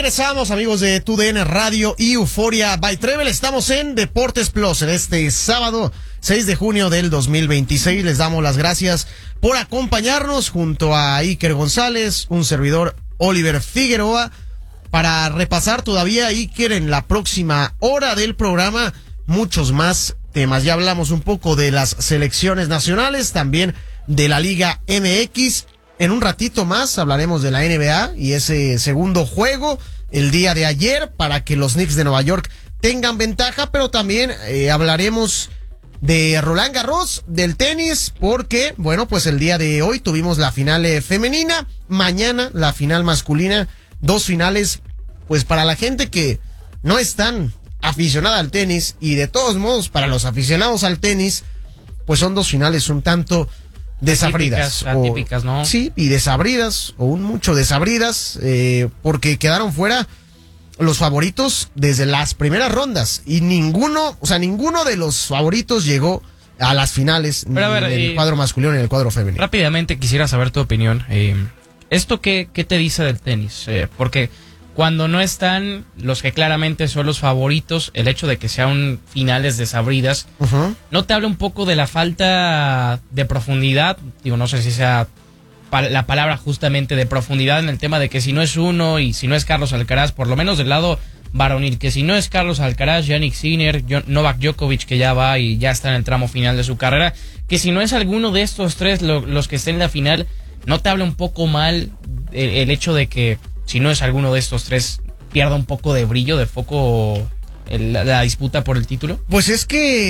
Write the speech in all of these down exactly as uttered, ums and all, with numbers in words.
Regresamos, amigos de Tu D N Radio y Euforia by Trevel. Estamos en Deportes Plus en este sábado seis de junio del dos mil veintiséis. Les damos las gracias por acompañarnos junto a Iker González, un servidor Oliver Figueroa, para repasar todavía, Iker, en la próxima hora del programa muchos más temas. Ya hablamos un poco de las selecciones nacionales, también de la Liga M X. En un ratito más hablaremos de la N B A y ese segundo juego el día de ayer para que los Knicks de Nueva York tengan ventaja, pero también eh, hablaremos de Roland Garros, del tenis, porque, bueno, pues el día de hoy tuvimos la final eh, femenina, mañana la final masculina, dos finales, pues para la gente que no es tan aficionada al tenis y de todos modos para los aficionados al tenis, pues son dos finales un tanto desabridas. Atípicas, atípicas, ¿no? Sí, y desabridas, o un mucho desabridas, eh, porque quedaron fuera los favoritos desde las primeras rondas, y ninguno, o sea, ninguno de los favoritos llegó a las finales, Pero, ni a ver, en el eh, cuadro masculino ni en el cuadro femenino. Rápidamente quisiera saber tu opinión. Eh, ¿Esto qué, qué te dice del tenis? Eh, porque cuando no están los que claramente son los favoritos, el hecho de que sean finales desabridas, Uh-huh. ¿no te habla un poco de la falta de profundidad? Digo, no sé si sea pa- la palabra justamente de profundidad en el tema de que si no es uno y si no es Carlos Alcaraz, por lo menos del lado varonil, que si no es Carlos Alcaraz, Jannik Sinner, Jo- Novak Djokovic, que ya va y ya está en el tramo final de su carrera, que si no es alguno de estos tres lo- los que estén en la final, ¿no te habla un poco mal el, el hecho de que si no es alguno de estos tres pierda un poco de brillo, de foco el- la, la disputa por el título? Pues es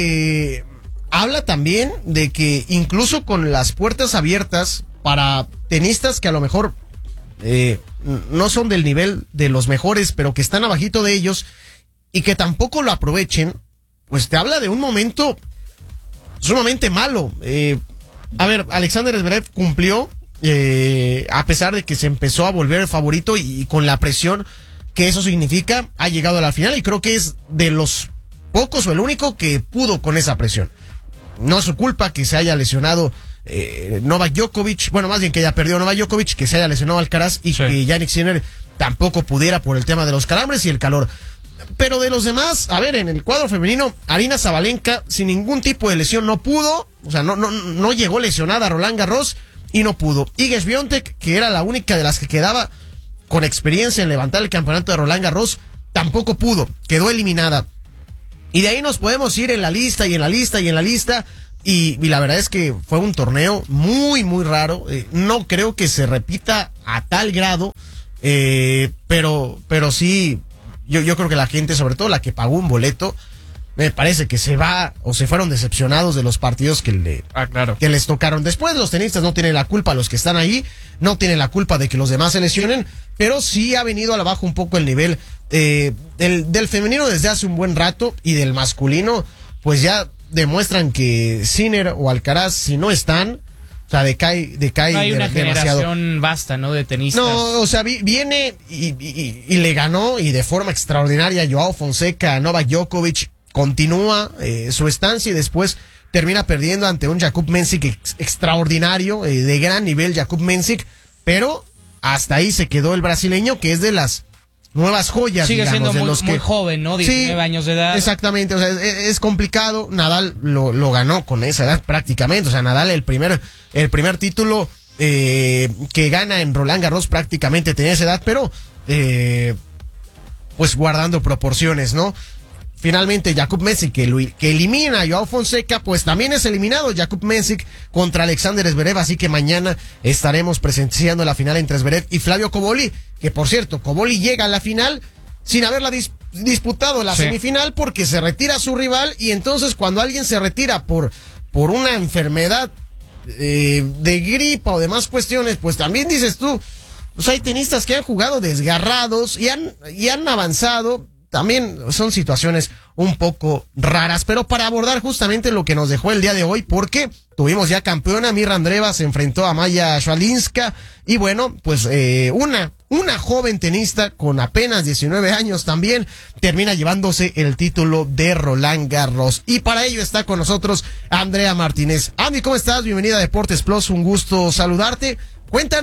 que habla también de que incluso con las puertas abiertas para tenistas que a lo mejor eh, no son del nivel de los mejores, pero que están abajito de ellos y que tampoco lo aprovechen, pues te habla de un momento sumamente malo. Eh, a ver, Alexander Zverev cumplió, eh, a pesar de que se empezó a volver el favorito y, y con la presión que eso significa, ha llegado a la final y creo que es de los pocos o el único que pudo con esa presión. No es su culpa que se haya lesionado eh, Novak Djokovic, bueno, más bien que haya perdido Novak Djokovic, que se haya lesionado Alcaraz y Sí. que Jannik Sinner tampoco pudiera por el tema de los calambres y el calor. Pero de los demás, a ver, en el cuadro femenino, Aryna Sabalenka sin ningún tipo de lesión no pudo, o sea, no, no, no llegó lesionada a Roland Garros y no pudo. Iga Swiatek, que era la única de las que quedaba con experiencia en levantar el campeonato de Roland Garros, tampoco pudo, quedó eliminada. Y de ahí nos podemos ir en la lista y en la lista y en la lista. Y, y la verdad es que fue un torneo muy, muy raro. Eh, no creo que se repita a tal grado. Eh, pero, pero sí, yo, yo creo que la gente, sobre todo la que pagó un boleto, me parece que se va o se fueron decepcionados de los partidos que le, Ah, claro. que les tocaron. Después los tenistas no tienen la culpa, los que están ahí no tienen la culpa de que los demás se lesionen, pero sí ha venido a la baja un poco el nivel eh, del, del femenino desde hace un buen rato, y del masculino pues ya demuestran que Sinner o Alcaraz, si no están, o sea, decae, decae No hay de- una demasiado. generación vasta, ¿no? De tenistas. No, o sea, vi- viene y, y- y le ganó y de forma extraordinaria Joao Fonseca, Novak Djokovic, continúa eh, su estancia y después termina perdiendo ante un Jakub Mensik ex- extraordinario, eh, de gran nivel Jakub Mensik, pero hasta ahí se quedó el brasileño, que es de las nuevas joyas, Sigue digamos, siendo de muy, los que... muy joven, ¿no? diecinueve Sí, años de edad. Exactamente, o sea, es, es complicado. Nadal lo, lo ganó con esa edad prácticamente, o sea, Nadal el primer, el primer título eh, que gana en Roland Garros prácticamente tenía esa edad, pero eh, pues guardando proporciones, ¿no? Finalmente Jakub Mensik, que, lo- que elimina a Joao Fonseca, pues también es eliminado Jakub Mensik contra Alexander Zverev, así que mañana estaremos presenciando la final entre Zverev y Flavio Cobolli, que por cierto, Cobolli llega a la final sin haberla dis- disputado la Sí. semifinal porque se retira su rival, y entonces cuando alguien se retira por, por una enfermedad eh, de gripa o demás cuestiones, pues también dices tú, pues hay tenistas que han jugado desgarrados y han, y han avanzado. También son situaciones un poco raras, pero para abordar justamente lo que nos dejó el día de hoy, porque tuvimos ya campeona, Mirra Andreeva se enfrentó a Maya Swialinska, y bueno, pues eh, una, una joven tenista con apenas diecinueve años también termina llevándose el título de Roland Garros, y para ello está con nosotros Andrea Martínez. Andy, ¿cómo estás? Bienvenida a Deportes Plus, un gusto saludarte. Cuéntanos,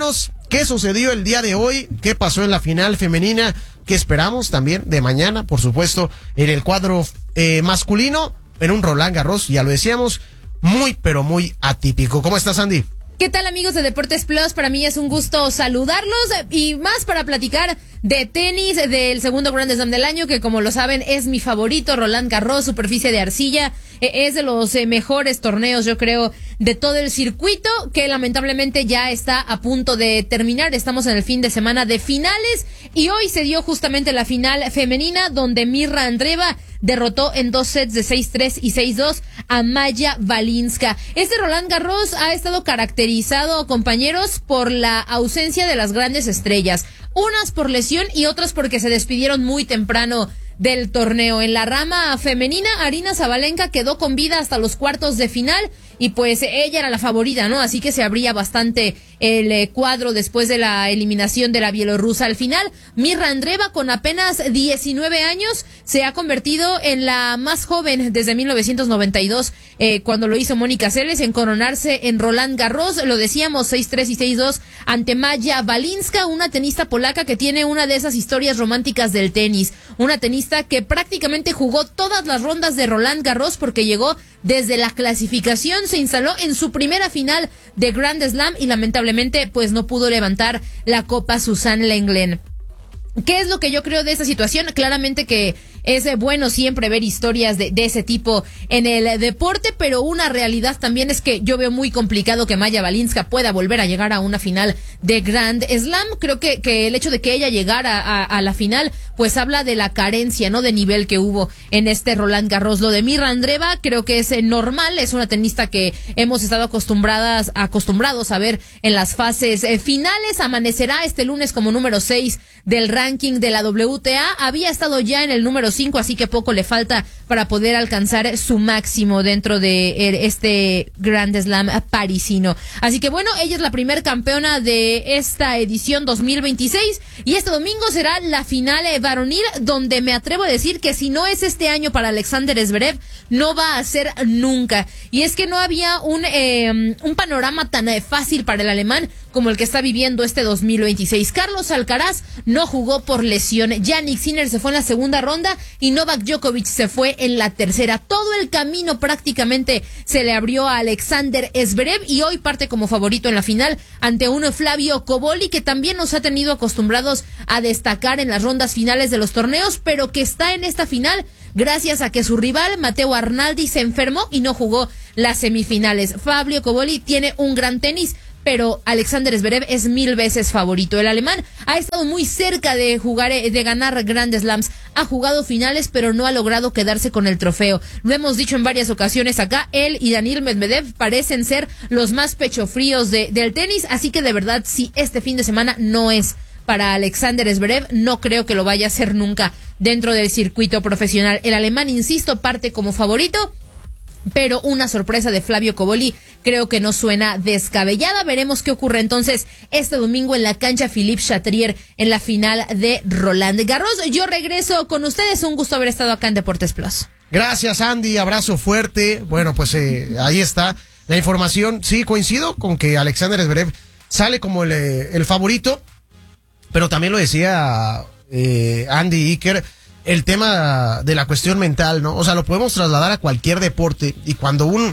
¿Qué sucedió el día de hoy? ¿Qué pasó en la final femenina? ¿Qué esperamos también de mañana? Por supuesto, en el cuadro eh, masculino, en un Roland Garros, ya lo decíamos, muy, pero muy atípico. ¿Cómo estás, Andy? ¿Qué tal, amigos de Deportes Plus? Para mí es un gusto saludarlos y más para platicar de tenis del segundo Grand Slam del año, que como lo saben es mi favorito, Roland Garros, superficie de arcilla. Es de los eh, mejores torneos, yo creo, de todo el circuito, que lamentablemente ya está a punto de terminar. Estamos en el fin de semana de finales y hoy se dio justamente la final femenina, donde Mirra Andreeva derrotó en dos sets de seis tres y seis dos a Maya Valinska. Este Roland Garros ha estado caracterizado, compañeros, por la ausencia de las grandes estrellas. Unas por lesión y otras porque se despidieron muy temprano del torneo. En la rama femenina, Aryna Sabalenka quedó con vida hasta los cuartos de final y pues ella era la favorita, ¿no? Así que se abría bastante el eh, cuadro después de la eliminación de la bielorrusa. Al final, Mirra Andreeva, con apenas diecinueve años, se ha convertido en la más joven desde mil novecientos noventa y dos, eh, cuando lo hizo Mónica Seles, en coronarse en Roland Garros. Lo decíamos, seis tres y seis dos ante Maya Valinska, una tenista polaca que tiene una de esas historias románticas del tenis. Una tenista que prácticamente jugó todas las rondas de Roland Garros porque llegó desde la clasificación, se instaló en su primera final de Grand Slam y lamentablemente pues no pudo levantar la copa Suzanne Lenglen. ¿Qué es lo que yo creo de esta situación? Claramente que es bueno siempre ver historias de, de ese tipo en el deporte, pero una realidad también es que yo veo muy complicado que Maya Valinska pueda volver a llegar a una final de Grand Slam. Creo que, que el hecho de que ella llegara a, a la final, pues habla de la carencia, ¿no?, de nivel que hubo en este Roland Garros. Lo de Mirra Andreeva creo que es normal, es una tenista que hemos estado acostumbradas, acostumbrados a ver en las fases finales. Amanecerá este lunes como número seis del ranking de la W T A, había estado ya en el número cinco, así que poco le falta para poder alcanzar su máximo dentro de este Grand Slam parisino. Así que bueno, ella es la primer campeona de esta edición dos mil veintiséis y este domingo será la final varonil, donde me atrevo a decir que si no es este año para Alexander Zverev, no va a ser nunca. Y es que no había un, eh, un panorama tan eh, fácil para el alemán como el que está viviendo este dos mil veintiséis. Carlos Alcaraz no jugó por lesión, Jannik Sinner se fue en la segunda ronda y Novak Djokovic se fue en la tercera. Todo el camino prácticamente se le abrió a Alexander Zverev y hoy parte como favorito en la final ante un Flavio Cobolli, que también nos ha tenido acostumbrados a destacar en las rondas finales de los torneos, pero que está en esta final gracias a que su rival Matteo Arnaldi se enfermó y no jugó las semifinales. Flavio Cobolli tiene un gran tenis, pero Alexander Zverev es mil veces favorito. El alemán ha estado muy cerca de jugar, de ganar Grand Slams, ha jugado finales, pero no ha logrado quedarse con el trofeo. Lo hemos dicho en varias ocasiones acá, él y Daniil Medvedev parecen ser los más pechofríos de, del tenis, así que de verdad, si este fin de semana no es para Alexander Zverev, no creo que lo vaya a hacer nunca dentro del circuito profesional. El alemán, insisto, parte como favorito, pero una sorpresa de Flavio Cobolli creo que no suena descabellada. Veremos qué ocurre entonces este domingo en la cancha Philippe Chatrier en la final de Roland Garros. Yo regreso con ustedes, un gusto haber estado acá en Deportes Plus. Gracias, Andy, abrazo fuerte. Bueno, pues eh, ahí está la información. Sí, coincido con que Alexander Zverev sale como el, el favorito, pero también lo decía eh, Andy Iker, el tema de la cuestión mental, ¿no? O sea, lo podemos trasladar a cualquier deporte y cuando un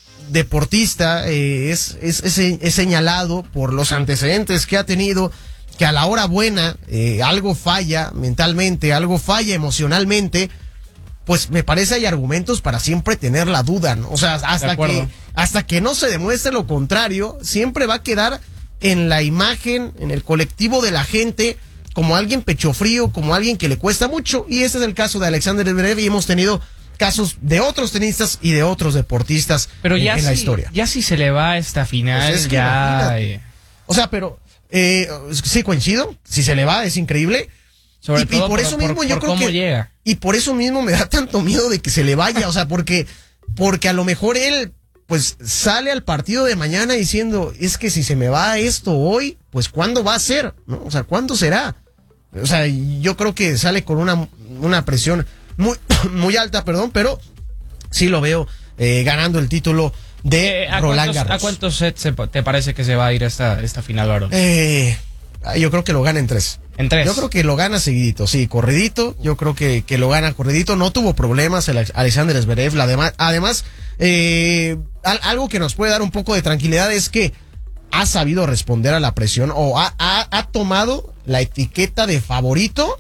deportista eh, es, es, es, es señalado por los antecedentes que ha tenido, que a la hora buena eh, algo falla mentalmente, algo falla emocionalmente, pues me parece hay argumentos para siempre tener la duda, ¿no? O sea, hasta que, hasta que no se demuestre lo contrario, siempre va a quedar en la imagen, en el colectivo de la gente, como alguien pecho frío, como alguien que le cuesta mucho, y ese es el caso de Alexander Zverev, y hemos tenido casos de otros tenistas y de otros deportistas pero ya en, en si, la historia. Ya si se le va a esta final, pues es que ya... Eh. O sea, pero eh, sí coincido, si se le va es increíble. Sobre y, todo y por, por eso por, mismo por yo creo cómo que llega. Y por eso mismo me da tanto miedo de que se le vaya, o sea, porque porque a lo mejor él pues sale al partido de mañana diciendo, es que si se me va esto hoy, pues ¿cuándo va a ser? ¿No? O sea, ¿cuándo será? O sea, yo creo que sale con una, una presión muy, muy alta, perdón, pero sí lo veo eh, ganando el título de Eh, ¿a Roland cuántos, Garros. ¿A cuántos sets se- te parece que se va a ir esta, esta final, Varón? Eh, yo creo que lo gana en tres. En tres. Yo creo que lo gana seguidito, sí, corridito. Yo creo que, que lo gana corridito. No tuvo problemas el Alexander Zverev. La además, además eh, al, algo que nos puede dar un poco de tranquilidad es que ha sabido responder a la presión o ha, ha, ha tomado la etiqueta de favorito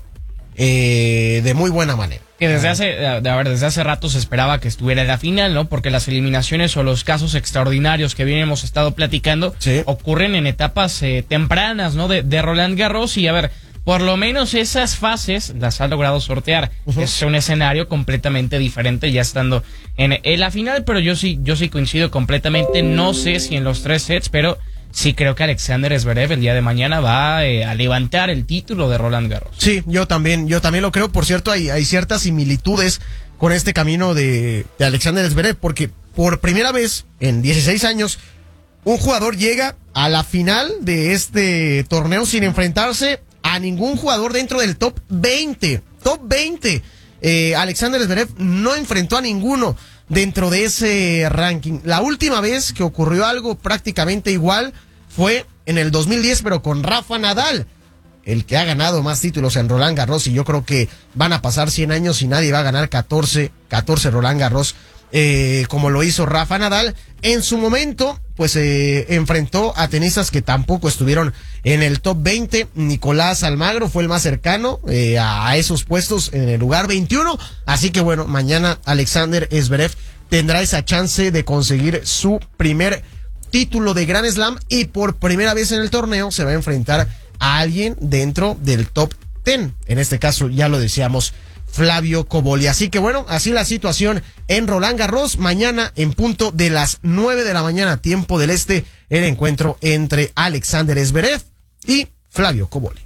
eh, de muy buena manera. Que desde hace, de, a ver, desde hace rato se esperaba que estuviera en la final, ¿no? Porque las eliminaciones o los casos extraordinarios que bien hemos estado platicando Sí. ocurren en etapas eh, tempranas, ¿no? De, de Roland Garros y a ver, por lo menos esas fases las ha logrado sortear. Uh-huh. Es un escenario completamente diferente ya estando en, en la final, pero yo sí, yo sí coincido completamente. No sé si en los tres sets, pero sí creo que Alexander Zverev el día de mañana va eh, a levantar el título de Roland Garros. Sí, yo también, yo también lo creo. Por cierto, hay, hay ciertas similitudes con este camino de, de Alexander Zverev, porque por primera vez en dieciséis años, un jugador llega a la final de este torneo sin enfrentarse a ningún jugador dentro del top veinte. Top veinte. Eh, Alexander Zverev no enfrentó a ninguno dentro de ese ranking. La última vez que ocurrió algo prácticamente igual fue en el dos mil diez, pero con Rafa Nadal, el que ha ganado más títulos en Roland Garros, y yo creo que van a pasar cien años y nadie va a ganar catorce, catorce Roland Garros eh, como lo hizo Rafa Nadal. En su momento, pues eh, enfrentó a tenistas que tampoco estuvieron en el top veinte. Nicolás Almagro fue el más cercano eh, a, a esos puestos en el lugar veintiuno. Así que bueno, mañana Alexander Zverev tendrá esa chance de conseguir su primer título de Grand Slam y por primera vez en el torneo se va a enfrentar a alguien dentro del top diez. En este caso, ya lo decíamos, Flavio Cobolli. Así que bueno, así la situación en Roland Garros. Mañana en punto de las nueve de la mañana, tiempo del este, el encuentro entre Alexander Zverev y Flavio Cobolli.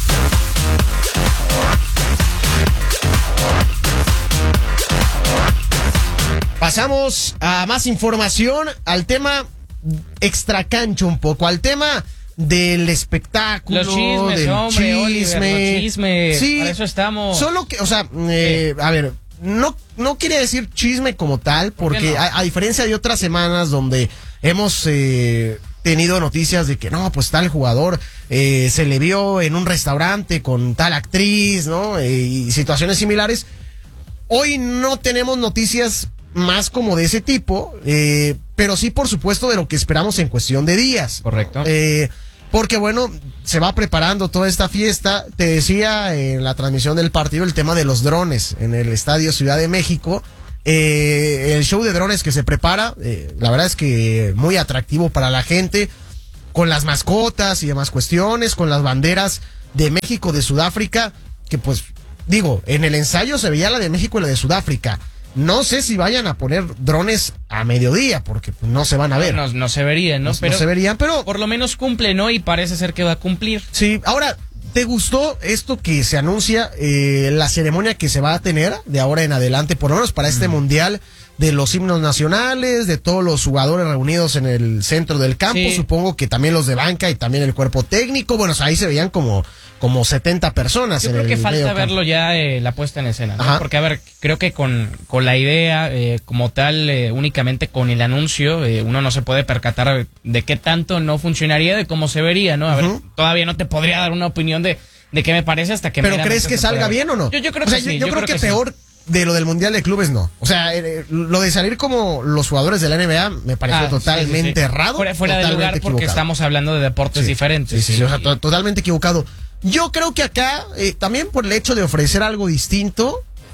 Pasamos a más información, al tema extracancho un poco, al tema del espectáculo, los chismes, del hombre, chisme. Oliver, los chismes, sí, para eso estamos. Solo que, o sea, eh, a ver, no, no quiere decir chisme como tal, porque no? a, a diferencia de otras semanas donde hemos eh, tenido noticias de que no, pues tal jugador eh, se le vio en un restaurante con tal actriz, ¿no? Eh, y situaciones similares. Hoy no tenemos noticias más como de ese tipo, eh, pero sí, por supuesto, de lo que esperamos en cuestión de días. Correcto. Eh, porque bueno, se va preparando toda esta fiesta. Te decía en la transmisión del partido el tema de los drones en el Estadio Ciudad de México. Eh, el show de drones que se prepara, eh, la verdad es que muy atractivo para la gente, con las mascotas y demás cuestiones, con las banderas de México, de Sudáfrica, que pues, digo, en el ensayo se veía la de México y la de Sudáfrica. No sé si vayan a poner drones a mediodía, porque pues, no se van a ver. No, no se verían, ¿no? No, pero no se verían, pero... por lo menos cumple, ¿no? Y parece ser que va a cumplir. Sí, ahora, ¿te gustó esto que se anuncia, eh, la ceremonia que se va a tener de ahora en adelante, por lo menos para este mm. mundial, de los himnos nacionales, de todos los jugadores reunidos en el centro del campo? Sí. Supongo que también los de banca y también el cuerpo técnico. Bueno, ahí se veían como, como setenta personas. Yo en creo el que falta medio verlo campo. ya eh, la puesta en escena, ¿no? Porque, a ver, creo que con, con la idea eh, como tal, eh, únicamente con el anuncio, eh, uno no se puede percatar de qué tanto no funcionaría, de cómo se vería, ¿no? A ver, uh-huh. todavía no te podría dar una opinión de, de qué me parece hasta que... ¿Pero crees que salga bien o no? Yo, yo creo o sea, que yo, sí. Yo, yo creo, creo que, que peor... Sí. De lo del Mundial de Clubes, no. O sea, eh, lo de salir como los jugadores de la N B A me pareció ah, totalmente sí, sí, sí. errado. Fuera, fuera totalmente de lugar porque equivocado. Estamos hablando de deportes sí, diferentes. Sí, sí, sí. O sea, to- totalmente equivocado. Yo creo que acá, eh, también por el hecho de ofrecer algo distinto,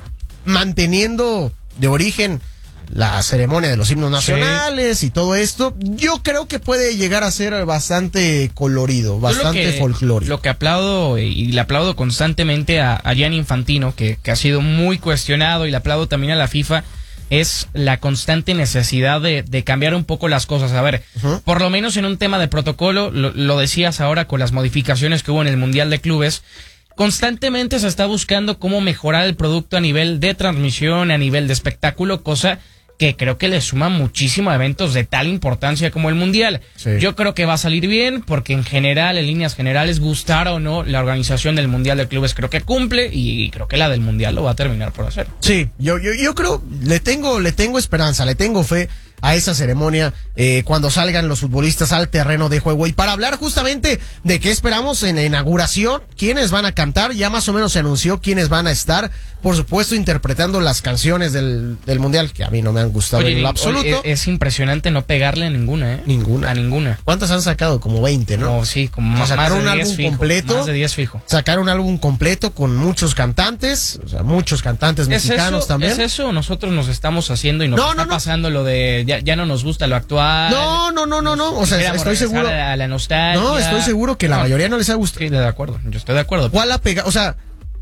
manteniendo de origen la ceremonia de los himnos nacionales sí. y todo esto, yo creo que puede llegar a ser bastante colorido, bastante folclórico. Lo que aplaudo y le aplaudo constantemente a, a Gianni Infantino, que, que ha sido muy cuestionado, y le aplaudo también a la FIFA, es la constante necesidad de, de cambiar un poco las cosas. A ver, uh-huh. por lo menos en un tema de protocolo, lo, lo decías ahora con las modificaciones que hubo en el Mundial de Clubes, constantemente se está buscando cómo mejorar el producto a nivel de transmisión, a nivel de espectáculo, cosa que creo que le suma muchísimo a eventos de tal importancia como el Mundial. Sí. Yo creo que va a salir bien, porque en general, en líneas generales, gustar o no, la organización del Mundial de Clubes creo que cumple, y creo que la del Mundial lo va a terminar por hacer. Sí, yo, yo, yo creo, le tengo, le tengo esperanza, le tengo fe a esa ceremonia eh, cuando salgan los futbolistas al terreno de juego. Y para hablar justamente de qué esperamos en la inauguración, quiénes van a cantar, ya más o menos se anunció quiénes van a estar, por supuesto interpretando las canciones del, del Mundial, que a mí no me han gustado Oye, en lo absoluto. Es, es impresionante no pegarle a ninguna, ¿eh? Ninguna. A ninguna. ¿Cuántas han sacado? Como veinte, ¿no? No, sí, como O más, sea, más sacaron de un diez álbum fijo. completo. Más de diez fijo. Sacar un álbum completo con muchos cantantes, o sea, muchos cantantes mexicanos eso, también. ¿Es eso? Nosotros nos estamos haciendo y nos No, está no, no. pasando lo de ya, ya no nos gusta lo actual. No, no, no, no, no. O sea, Quisiéramos estoy seguro. regresar A la nostalgia. No, estoy seguro que la No, mayoría no les ha gustado. Sí, de acuerdo. Yo estoy de acuerdo. ¿Cuál ha pegado? O sea,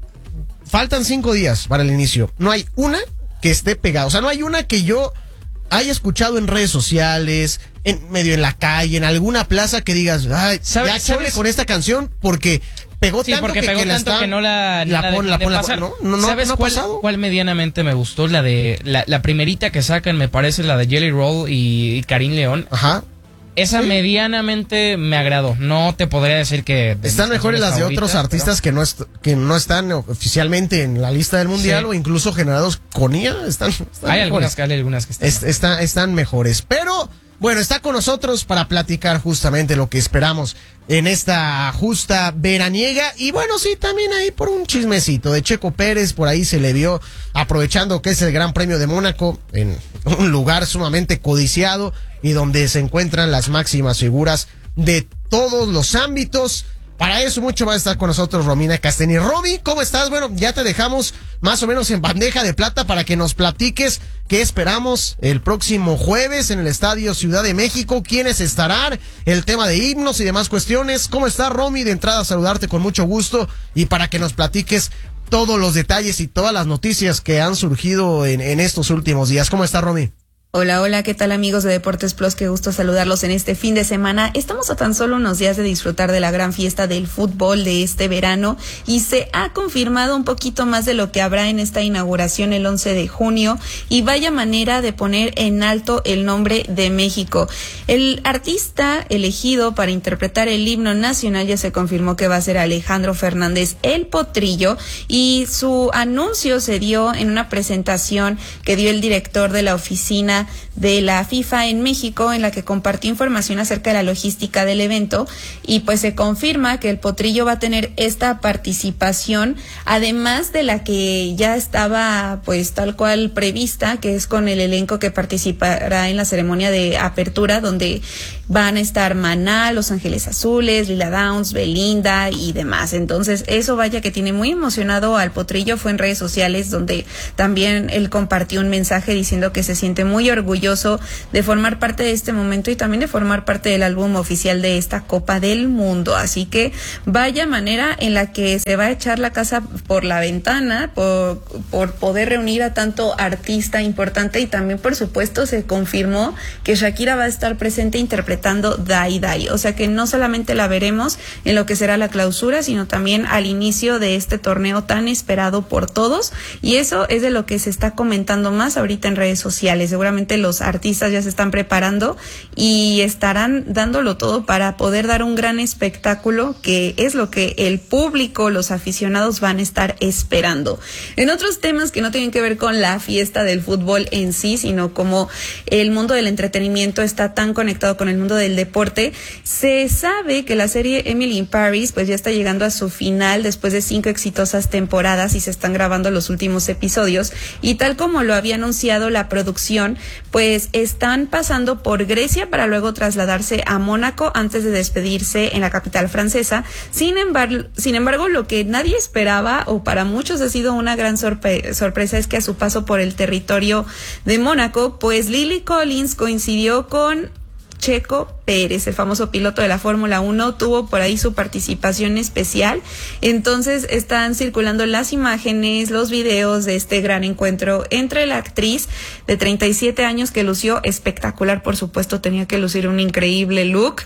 faltan cinco días para el inicio. No hay una que esté pegada. O sea, no hay una que yo haya escuchado en redes sociales, en medio en la calle, en alguna plaza que digas, ay, ¿Sabe- ya chévere sabes? con esta canción porque pegó Sí, tanto porque que, pegó que la tanto está- que no la, la la pon- dejan la de pon- la pasar. pon- no, no, no, ¿Sabes no ha cuál, pasado. cuál medianamente me gustó? La de la, la primerita que sacan, me parece, la de Jelly Roll y, y Karim León. Ajá. Esa Sí. medianamente me agradó. No te podría decir que... de Están mis mejores las de canciones otros favoritas, artistas que no est- que no están oficialmente en la lista del mundial Sí. o incluso generados con I A. Están, están pero Hay mejores. algunas, que- hay algunas que están... Es- está- están mejores. Pero, bueno, está con nosotros para platicar justamente lo que esperamos en esta justa veraniega. Y bueno, sí, también ahí por un chismecito de Checo Pérez, por ahí se le vio aprovechando que es el Gran Premio de Mónaco, en un lugar sumamente codiciado y donde se encuentran las máximas figuras de todos los ámbitos. Para eso mucho va a estar con nosotros Romina Casteni. Romy, ¿cómo estás? Bueno, ya te dejamos más o menos en bandeja de plata para que nos platiques qué esperamos el próximo jueves en el Estadio Ciudad de México, quiénes estarán, el tema de himnos y demás cuestiones. ¿Cómo estás, Romy? De entrada saludarte con mucho gusto y para que nos platiques todos los detalles y todas las noticias que han surgido en, en estos últimos días. ¿Cómo estás, Romy? Hola, hola, ¿qué tal amigos de Deportes Plus? Qué gusto saludarlos en este fin de semana. Estamos a tan solo unos días de disfrutar de la gran fiesta del fútbol de este verano y se ha confirmado un poquito más de lo que habrá en esta inauguración el once de junio y vaya manera de poner en alto el nombre de México. El artista elegido para interpretar el himno nacional ya se confirmó que va a ser Alejandro Fernández el Potrillo y su anuncio se dio en una presentación que dio el director de la oficina de la FIFA en México, en la que compartió información acerca de la logística del evento y pues se confirma que el Potrillo va a tener esta participación, además de la que ya estaba pues tal cual prevista, que es con el elenco que participará en la ceremonia de apertura, donde van a estar Maná, Los Ángeles Azules, Lila Downs, Belinda y demás. Entonces eso vaya que tiene muy emocionado al Potrillo. Fue en redes sociales donde también él compartió un mensaje diciendo que se siente muy orgulloso de formar parte de este momento y también de formar parte del álbum oficial de esta Copa del Mundo. Así que vaya manera en la que se va a echar la casa por la ventana por, por poder reunir a tanto artista importante y también por supuesto se confirmó que Shakira va a estar presente interpretando Dai Dai. O sea que no solamente la veremos en lo que será la clausura, sino también al inicio de este torneo tan esperado por todos y eso es de lo que se está comentando más ahorita en redes sociales. Seguramente los artistas ya se están preparando y estarán dándolo todo para poder dar un gran espectáculo que es lo que el público, los aficionados van a estar esperando. En otros temas que no tienen que ver con la fiesta del fútbol en sí, sino como el mundo del entretenimiento está tan conectado con el mundo del deporte, se sabe que la serie Emily in Paris pues ya está llegando a su final después de cinco exitosas temporadas y se están grabando los últimos episodios y tal como lo había anunciado la producción, pues están pasando por Grecia para luego trasladarse a Mónaco antes de despedirse en la capital francesa. Sin embargo, sin embargo, lo que nadie esperaba o para muchos ha sido una gran sorpre- sorpresa es que a su paso por el territorio de Mónaco, pues Lily Collins coincidió con Checo Pérez, el famoso piloto de la Fórmula uno, tuvo por ahí su participación especial. Entonces están circulando las imágenes, los videos de este gran encuentro entre la actriz de treinta y siete años que lució espectacular, por supuesto tenía que lucir un increíble look,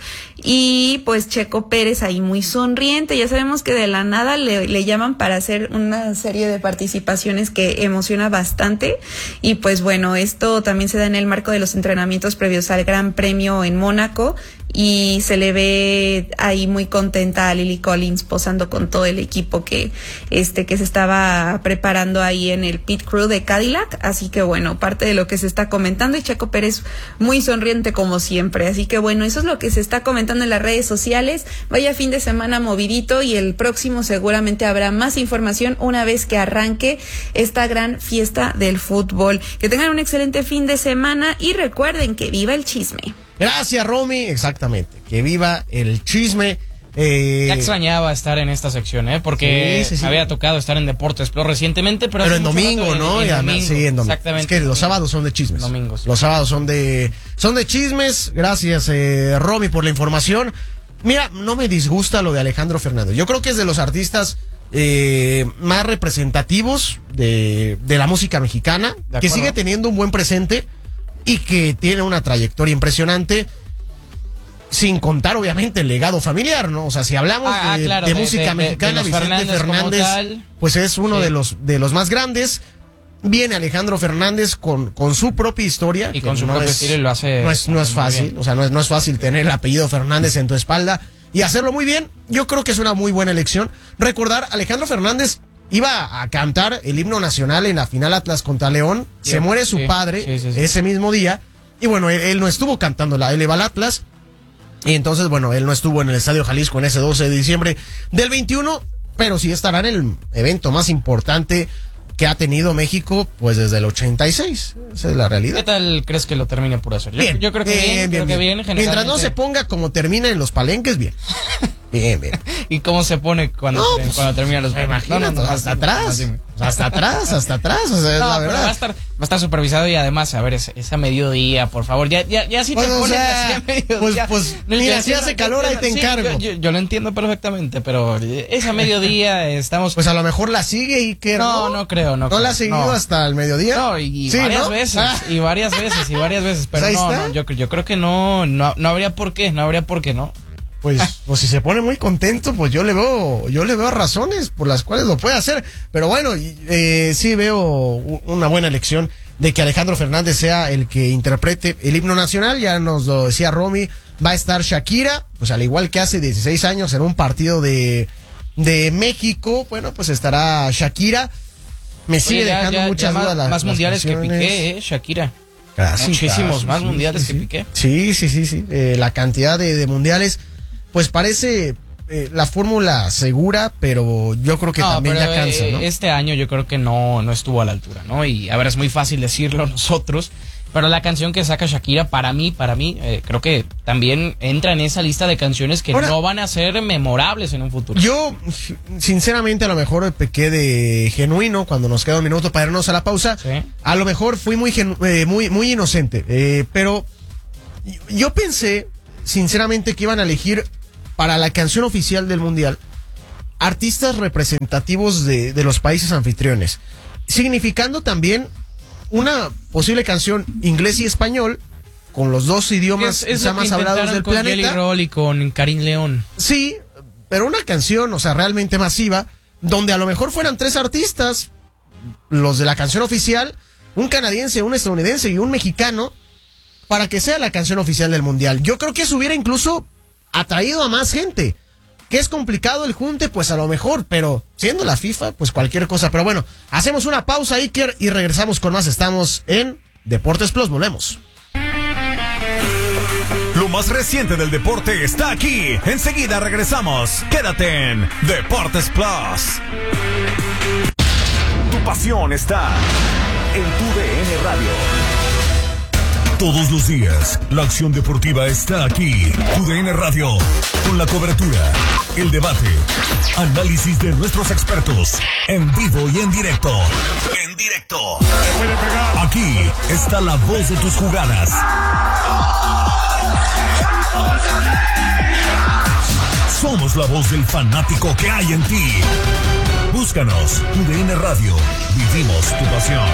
y pues Checo Pérez ahí muy sonriente. Ya sabemos que de la nada le, le llaman para hacer una serie de participaciones que emociona bastante y pues bueno, esto también se da en el marco de los entrenamientos previos al Gran Premio en Mónaco, México y se le ve ahí muy contenta a Lily Collins posando con todo el equipo que este que se estaba preparando ahí en el pit crew de Cadillac, así que bueno, parte de lo que se está comentando, y Checo Pérez muy sonriente como siempre, así que bueno, eso es lo que se está comentando en las redes sociales. Vaya fin de semana movidito, y el próximo seguramente habrá más información una vez que arranque esta gran fiesta del fútbol. Que tengan un excelente fin de semana y recuerden que viva el chisme. Gracias, Romy. Exactamente. Que viva el chisme. Eh... Ya extrañaba estar en esta sección, ¿eh? Porque sí, sí, sí. me había tocado estar en Deportes Plus recientemente, pero, pero en domingo, ¿no? En, en y además, domingo, sí, en domingo. Exactamente. Es que los sábados son de chismes. Domingos. Los sábados son de son de chismes. Gracias, eh, Romy, por la información. Mira, no me disgusta lo de Alejandro Fernández. Yo creo que es de los artistas eh, más representativos de, de la música mexicana, que sigue teniendo un buen presente y que tiene una trayectoria impresionante, sin contar obviamente el legado familiar, ¿no? O sea, si hablamos ah, de, claro, de, de música de, mexicana, de, de Vicente Fernández, Fernández, pues es uno sí. de los de los más grandes. Viene Alejandro Fernández con, con su propia historia. Y con su no propio estilo y lo hace. No es, no es fácil, o sea, no es, no es fácil tener el apellido Fernández en tu espalda y hacerlo muy bien. Yo creo que es una muy buena elección. Recordar, Alejandro Fernández iba a cantar el himno nacional en la final Atlas contra León. Sí, se muere su sí, padre sí, sí, sí. ese mismo día. Y bueno, él, él no estuvo cantando la, él iba al Atlas. Y entonces, bueno, él no estuvo en el Estadio Jalisco en ese doce de diciembre del veintiuno, pero sí estará en el evento más importante que ha tenido México, pues desde el ochenta y seis. Esa es la realidad. ¿Qué tal crees que lo termine por hacer? Yo, bien, yo creo que bien, bien, creo bien, que bien. bien. Mientras no se ponga como termina en los palenques, bien. Bien, bien. ¿Y cómo se pone cuando, no, te, pues, cuando termina los palenques? No, no, no, hasta atrás. Hasta atrás, hasta atrás, o sea, es no, la verdad. Va a estar, va a estar supervisado y además, a ver, es, es a mediodía, por favor. Ya, ya, ya si pues, te o pones sea, así a mediodía. Pues, pues, no, mira, si hace calor, ahí te sí, encargo. Yo, yo, yo lo entiendo perfectamente, pero es a mediodía, estamos. Pues a lo mejor la sigue y que no. No, no creo, no. ¿No creo, la ha seguido no. hasta el mediodía? No, y, sí, varias ¿no? veces, Ah. y varias veces, y varias veces, pero pues no, está. no, yo, yo creo que no, no, no habría por qué, no habría por qué, ¿no? Pues, pues si se pone muy contento, pues yo le veo, yo le veo razones por las cuales lo puede hacer. Pero bueno, eh, sí veo una buena elección de que Alejandro Fernández sea el que interprete el himno nacional. Ya nos lo decía Romy, va a estar Shakira, pues al igual que hace dieciséis años en un partido de, de México, bueno, pues estará Shakira. Me sigue Oye, ya, dejando ya, muchas ya dudas. Más, las, más las mundiales canciones. que Piqué, eh, Shakira. Gracias, Muchísimos gracias, más sí, mundiales sí, que sí. Piqué. Sí, sí, sí, sí. Eh, la cantidad de, de mundiales, pues parece eh, la fórmula segura, pero yo creo que no, también pero, ya cansa, eh, ¿no? Este año yo creo que no, no estuvo a la altura, ¿no? Y a ver, es muy fácil decirlo nosotros, pero la canción que saca Shakira, para mí, para mí, eh, creo que también entra en esa lista de canciones que Ahora, no van a ser memorables en un futuro. Yo, sinceramente, a lo mejor pequé de genuino cuando nos queda un minuto para irnos a la pausa. Sí. A lo mejor fui muy, genu eh, muy, muy inocente, eh, pero yo pensé, sinceramente, que iban a elegir para la canción oficial del Mundial artistas representativos de, de los países anfitriones, significando también una posible canción inglés y español con los dos idiomas es, es más hablados del con planeta. Jelly Roll y con Karim León. Sí, pero una canción, o sea, realmente masiva, donde a lo mejor fueran tres artistas, los de la canción oficial, un canadiense, un estadounidense y un mexicano, para que sea la canción oficial del Mundial. Yo creo que eso hubiera incluso atraído a más gente. Que es complicado el junte, pues a lo mejor, pero siendo la FIFA, pues cualquier cosa. Pero bueno, hacemos una pausa, Iker, y regresamos con más. Estamos en Deportes Plus, volvemos. Lo más reciente del deporte está aquí. Enseguida regresamos. Quédate en Deportes Plus. Tu pasión está en tu D N Radio. Todos los días, la acción deportiva está aquí. Tu D N Radio, con la cobertura, el debate, análisis de nuestros expertos, en vivo y en directo. En directo. Aquí está la voz de tus jugadas. Somos la voz del fanático que hay en ti. Búscanos, Tu D N Radio. Vivimos tu pasión.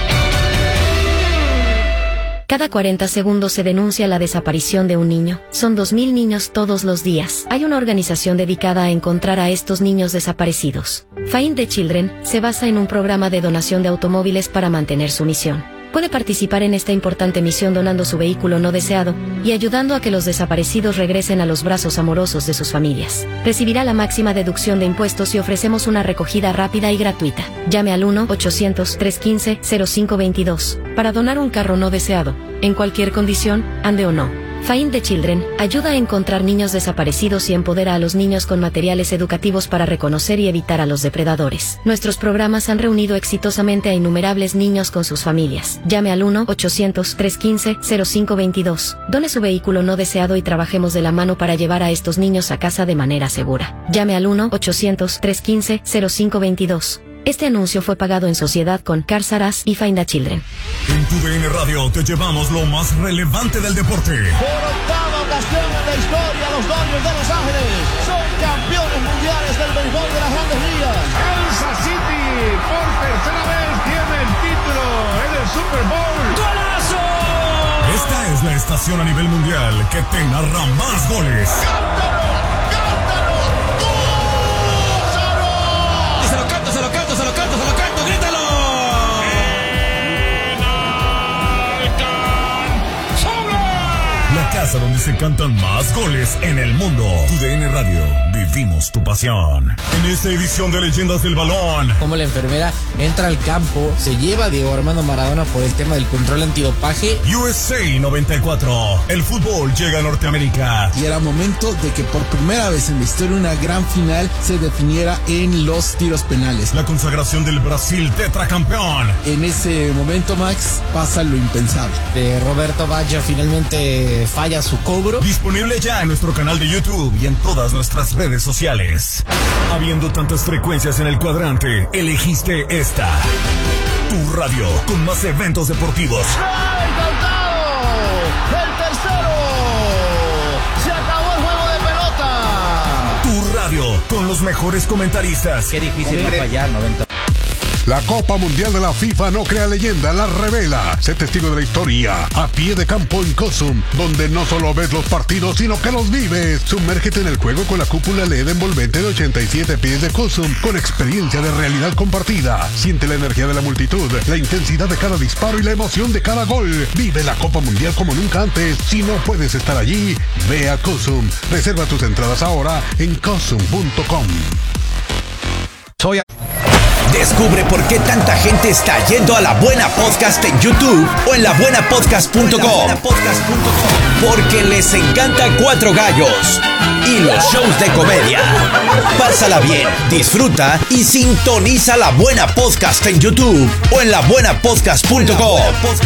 Cada cuarenta segundos se denuncia la desaparición de un niño. Son dos mil niños todos los días. Hay una organización dedicada a encontrar a estos niños desaparecidos. Find the Children se basa en un programa de donación de automóviles para mantener su misión. Puede participar en esta importante misión donando su vehículo no deseado y ayudando a que los desaparecidos regresen a los brazos amorosos de sus familias. Recibirá la máxima deducción de impuestos y ofrecemos una recogida rápida y gratuita. Llame al uno ochocientos, trescientos quince, cero cinco veintidós para donar un carro no deseado, en cualquier condición, ande o no. Find the Children ayuda a encontrar niños desaparecidos y empodera a los niños con materiales educativos para reconocer y evitar a los depredadores. Nuestros programas han reunido exitosamente a innumerables niños con sus familias. Llame al uno ochocientos, trescientos quince, cero cinco veintidós. Done su vehículo no deseado y trabajemos de la mano para llevar a estos niños a casa de manera segura. Llame al uno ochocientos, trescientos quince, cero cinco veintidós. Este anuncio fue pagado en sociedad con Cars R Us y Find the Children. En tu D N Radio te llevamos lo más relevante del deporte. Por octava ocasión en la historia, los Dodgers de Los Ángeles son campeones mundiales del béisbol de las Grandes Ligas. Kansas City por tercera vez tiene el título en el Super Bowl. ¡Golazo! Esta es la estación a nivel mundial que te narra más goles. ¡Cántalo! ¡Cántalo! ¡Gózalo! Se lo canto, se lo canto, se lo canto, se lo canto, grítalo. La casa donde se cantan más goles en el mundo. Tu D N Radio, vivimos tu pasión. En esta edición de Leyendas del Balón, como la enfermera entra al campo, se lleva a Diego Armando Maradona por el tema del control antidopaje. U S A noventa y cuatro, el fútbol llega a Norteamérica. Y era momento de que por primera vez en la historia una gran final se definiera en los tiros penales. La consagración del Brasil tetracampeón. En ese momento, Max, pasa lo impensable. De Roberto Baggio finalmente falla su cobro. Disponible ya en nuestro canal de YouTube y en todas nuestras redes sociales. Habiendo tantas frecuencias en el cuadrante, elegiste esta. Tu radio con más eventos deportivos. ¡Ay, cantado! ¡El tercero! ¡Se acabó el juego de pelota! Tu radio con los mejores comentaristas. Qué difícil no fallar, noventa. La Copa Mundial de la FIFA no crea leyenda, la revela. Sé testigo de la historia, a pie de campo en Cosum, donde no solo ves los partidos, sino que los vives. Sumérgete en el juego con la cúpula L E D envolvente de ochenta y siete pies de Cosum, con experiencia de realidad compartida. Siente la energía de la multitud, la intensidad de cada disparo y la emoción de cada gol. Vive la Copa Mundial como nunca antes. Si no puedes estar allí, ve a Cosum. Reserva tus entradas ahora en cosum punto com. Soy... Descubre por qué tanta gente está yendo a La Buena Podcast en YouTube o en la buena podcast punto com. Porque les encanta Cuatro Gallos y los shows de comedia. Pásala bien, disfruta y sintoniza La Buena Podcast en YouTube o en la buena podcast punto com.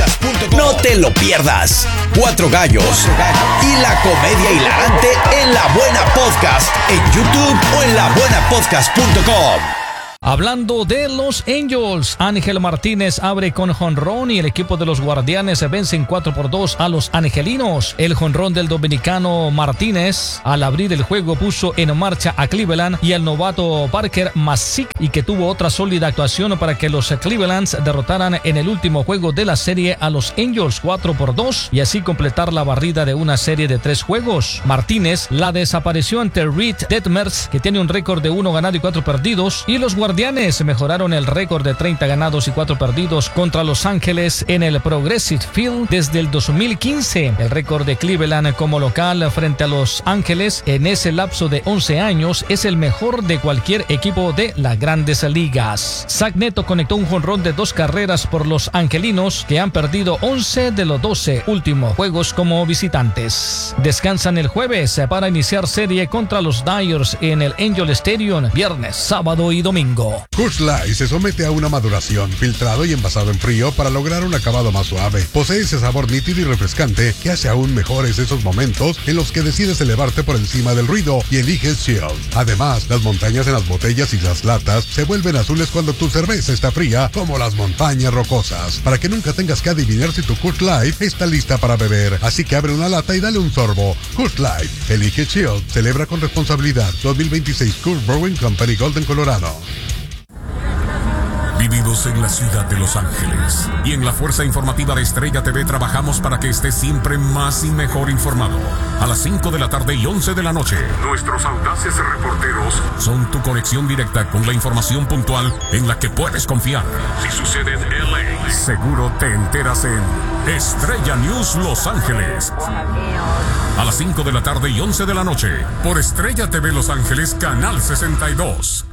No te lo pierdas. Cuatro Gallos y la comedia hilarante en La Buena Podcast en YouTube o en la buena podcast punto com. Hablando de los Angels, Ángel Martínez abre con jonrón y el equipo de los Guardianes vencen cuatro por dos a los angelinos. El jonrón del dominicano Martínez al abrir el juego puso en marcha a Cleveland y al novato Parker Masick, y que tuvo otra sólida actuación para que los Clevelands derrotaran en el último juego de la serie a los Angels cuatro por dos y así completar la barrida de una serie de tres juegos. Martínez la desapareció ante Reed Detmers, que tiene un récord de uno ganado y cuatro perdidos, y los Guardianes Guardianes mejoraron el récord de treinta ganados y cuatro perdidos contra Los Ángeles en el Progressive Field desde el dos mil quince. El récord de Cleveland como local frente a Los Ángeles en ese lapso de once años es el mejor de cualquier equipo de las Grandes Ligas. Zach Neto conectó un jonrón de dos carreras por los angelinos, que han perdido once de los doce últimos juegos como visitantes. Descansan el jueves para iniciar serie contra los Dyers en el Angel Stadium viernes, sábado y domingo. Coors Light se somete a una maduración, filtrado y envasado en frío para lograr un acabado más suave. Posee ese sabor nítido y refrescante que hace aún mejores esos momentos en los que decides elevarte por encima del ruido y eliges Chill. Además, las montañas en las botellas y las latas se vuelven azules cuando tu cerveza está fría, como las montañas rocosas. Para que nunca tengas que adivinar si tu Coors Light está lista para beber. Así que abre una lata y dale un sorbo. Coors Light, elige Chill. Celebra con responsabilidad. dos mil veintiséis Coors Brewing Company, Golden, Colorado. Vivimos en la ciudad de Los Ángeles y en la Fuerza Informativa de Estrella T V trabajamos para que estés siempre más y mejor informado. A las cinco de la tarde y once de la noche, nuestros audaces reporteros son tu conexión directa con la información puntual en la que puedes confiar. Si sucede en L A, seguro te enteras en Estrella News Los Ángeles. A las cinco de la tarde y once de la noche, por Estrella T V Los Ángeles, Canal sesenta y dos.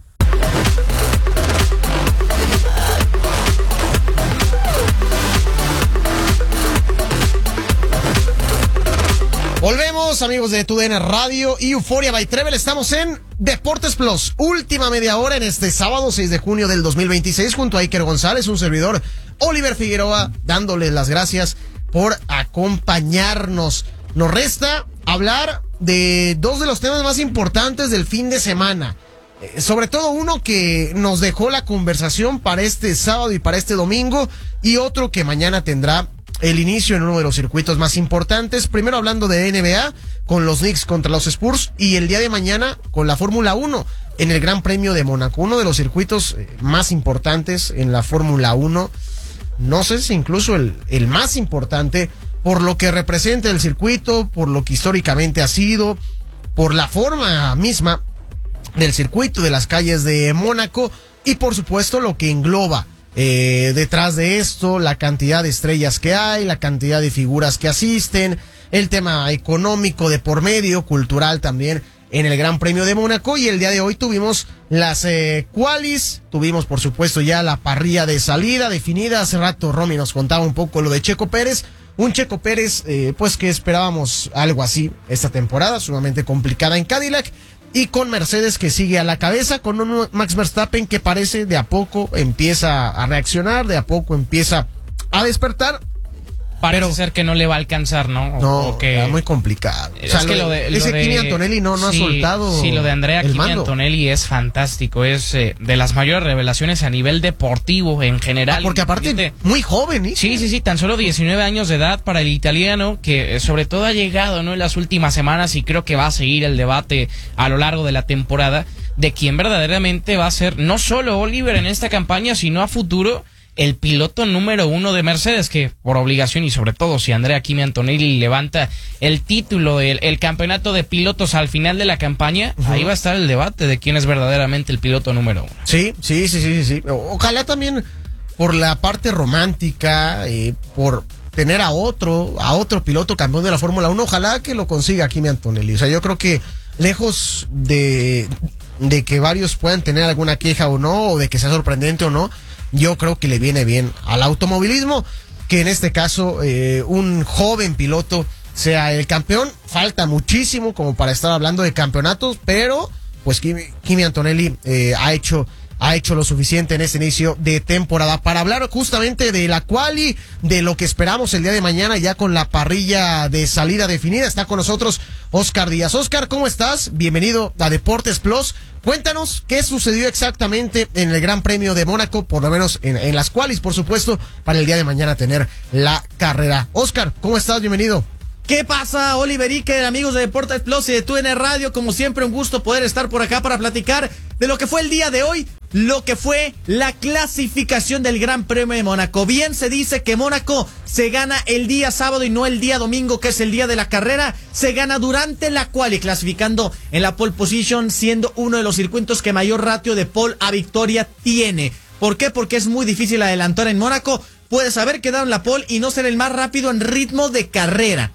Volvemos, amigos de Tu D N Radio y Euforia by Trevel. Estamos en Deportes Plus, última media hora en este sábado seis de junio del dos mil veintiséis, junto a Iker González, un servidor, Oliver Figueroa, dándoles las gracias por acompañarnos. Nos resta hablar de dos de los temas más importantes del fin de semana. Eh, sobre todo uno que nos dejó la conversación para este sábado y para este domingo, y otro que mañana tendrá el inicio en uno de los circuitos más importantes. Primero hablando de N B A, con los Knicks contra los Spurs, y el día de mañana con la Fórmula uno en el Gran Premio de Mónaco, uno de los circuitos más importantes en la Fórmula uno, no sé si incluso el, el más importante, por lo que representa el circuito, por lo que históricamente ha sido, por la forma misma del circuito, de las calles de Mónaco, y por supuesto lo que engloba Eh, detrás de esto, la cantidad de estrellas que hay, la cantidad de figuras que asisten, el tema económico de por medio, cultural también en el Gran Premio de Mónaco. Y el día de hoy tuvimos las eh, qualis, tuvimos por supuesto ya la parrilla de salida definida. Hace rato Romy nos contaba un poco lo de Checo Pérez, un Checo Pérez eh, pues que esperábamos algo así esta temporada, sumamente complicada en Cadillac. Y con Mercedes que sigue a la cabeza, con un Max Verstappen que parece de a poco empieza a reaccionar, de a poco empieza a despertar. Parece pero, ser que no le va a alcanzar, ¿no? O, no, o que está muy complicado. Es o sea, que lo de, lo ese de, Kimi Antonelli no, no sí, ha soltado. Sí, lo de Andrea el Kimi mando. Antonelli es fantástico. Es eh, de las mayores revelaciones a nivel deportivo en general. Ah, porque aparte, de, muy joven, ¿eh? Sí, sí, sí, tan solo diecinueve años de edad para el italiano, que eh, sobre todo ha llegado, ¿no?, en las últimas semanas, y creo que va a seguir el debate a lo largo de la temporada de quién verdaderamente va a ser, no solo Oliver en esta campaña, sino a futuro, el piloto número uno de Mercedes, que por obligación, y sobre todo si Andrea Kimi Antonelli levanta el título, el, el campeonato de pilotos al final de la campaña, uh-huh. ahí va a estar el debate de quién es verdaderamente el piloto número uno. Sí, sí, sí, sí, sí. Ojalá también por la parte romántica, eh, por tener a otro, a otro piloto campeón de la Fórmula uno, ojalá que lo consiga Kimi Antonelli. O sea, yo creo que lejos de, de que varios puedan tener alguna queja o no, o de que sea sorprendente o no, yo creo que le viene bien al automovilismo que en este caso eh, un joven piloto sea el campeón. Falta muchísimo como para estar hablando de campeonatos, pero pues Kimi, Kimi Antonelli eh, ha hecho ha hecho lo suficiente en este inicio de temporada. Para hablar justamente de la quali, de lo que esperamos el día de mañana ya con la parrilla de salida definida, está con nosotros Oscar Díaz. Oscar, ¿cómo estás? Bienvenido a Deportes Plus. Cuéntanos qué sucedió exactamente en el Gran Premio de Mónaco, por lo menos en, en las qualis, por supuesto, para el día de mañana tener la carrera. Oscar, ¿cómo estás? Bienvenido. ¿Qué pasa, Oliver Iker, amigos de Deportes Plus y de Tu D N Radio? Como siempre, un gusto poder estar por acá para platicar de lo que fue el día de hoy, lo que fue la clasificación del Gran Premio de Mónaco. Bien se dice que Mónaco se gana el día sábado y no el día domingo, que es el día de la carrera. Se gana durante la quali, clasificando en la pole position, siendo uno de los circuitos que mayor ratio de pole a victoria tiene. ¿Por qué? Porque es muy difícil adelantar en Mónaco. Puedes haber quedado en la pole y no ser el más rápido en ritmo de carrera.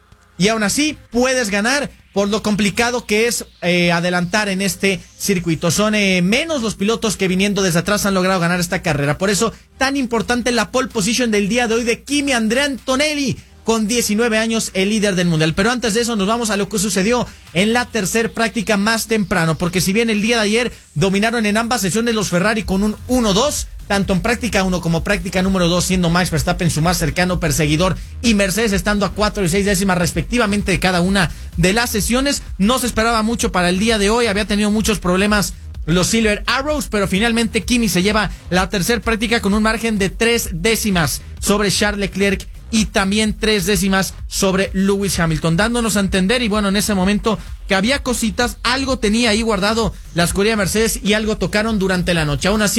Y aún así puedes ganar por lo complicado que es eh, adelantar en este circuito. Son eh, menos los pilotos que viniendo desde atrás han logrado ganar esta carrera. Por eso tan importante la pole position del día de hoy de Kimi Andrea Antonelli, con diecinueve años, el líder del mundial. Pero antes de eso nos vamos a lo que sucedió en la tercer práctica más temprano, porque si bien el día de ayer dominaron en ambas sesiones los Ferrari con un uno dos, tanto en práctica uno como práctica número dos, siendo Max Verstappen su más cercano perseguidor y Mercedes estando a cuatro y seis décimas respectivamente de cada una de las sesiones, no se esperaba mucho para el día de hoy. Había tenido muchos problemas los Silver Arrows, pero finalmente Kimi se lleva la tercer práctica con un margen de tres décimas sobre Charles Leclerc y también tres décimas sobre Lewis Hamilton, dándonos a entender, y bueno, en ese momento que había cositas, algo tenía ahí guardado la escudería Mercedes y algo tocaron durante la noche. Aún así,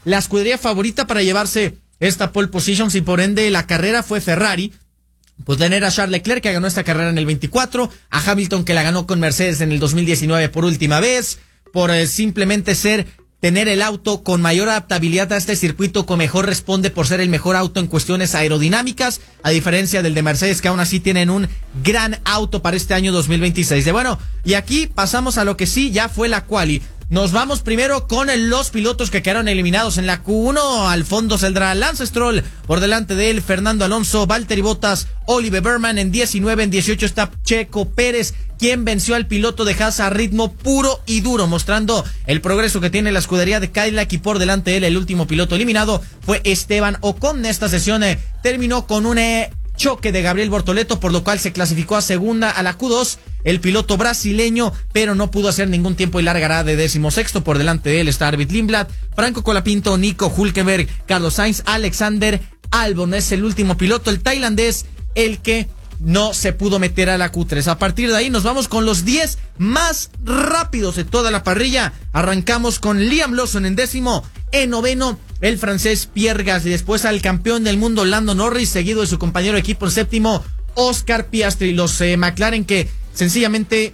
la escudería favorita para llevarse esta pole position, y por ende la carrera fue Ferrari. Pues tener a Charles Leclerc, que ganó esta carrera en el veinticuatro, a Hamilton, que la ganó con Mercedes en el dos mil diecinueve por última vez, por eh, simplemente ser, tener el auto con mayor adaptabilidad a este circuito, que mejor responde por ser el mejor auto en cuestiones aerodinámicas, a diferencia del de Mercedes, que aún así tienen un gran auto para este año dos mil veintiséis. De bueno, y aquí pasamos a lo que sí ya fue la quali. Nos vamos primero con los pilotos que quedaron eliminados en la Q uno. Al fondo saldrá Lance Stroll, por delante de él Fernando Alonso, Valtteri Bottas, Oliver Berman. En diecinueve, en dieciocho está Checo Pérez, quien venció al piloto de Haas a ritmo puro y duro, mostrando el progreso que tiene la escudería de Cadillac. Y por delante de él, el último piloto eliminado fue Esteban Ocon. Esta sesión eh, terminó con un eh, choque de Gabriel Bortoleto, por lo cual se clasificó a segunda a la Q dos el piloto brasileño, pero no pudo hacer ningún tiempo y largará de décimo sexto. Por delante de él está Arvid Lindblad, Franco Colapinto, Nico Hülkenberg, Carlos Sainz, Alexander Albon es el último piloto, el tailandés, el que no se pudo meter a la Q tres. A partir de ahí nos vamos con los diez más rápidos de toda la parrilla. Arrancamos con Liam Lawson en décimo, en noveno el francés Pierre Gasly, después al campeón del mundo Lando Norris, seguido de su compañero de equipo en séptimo, Oscar Piastri. Los eh, McLaren, que sencillamente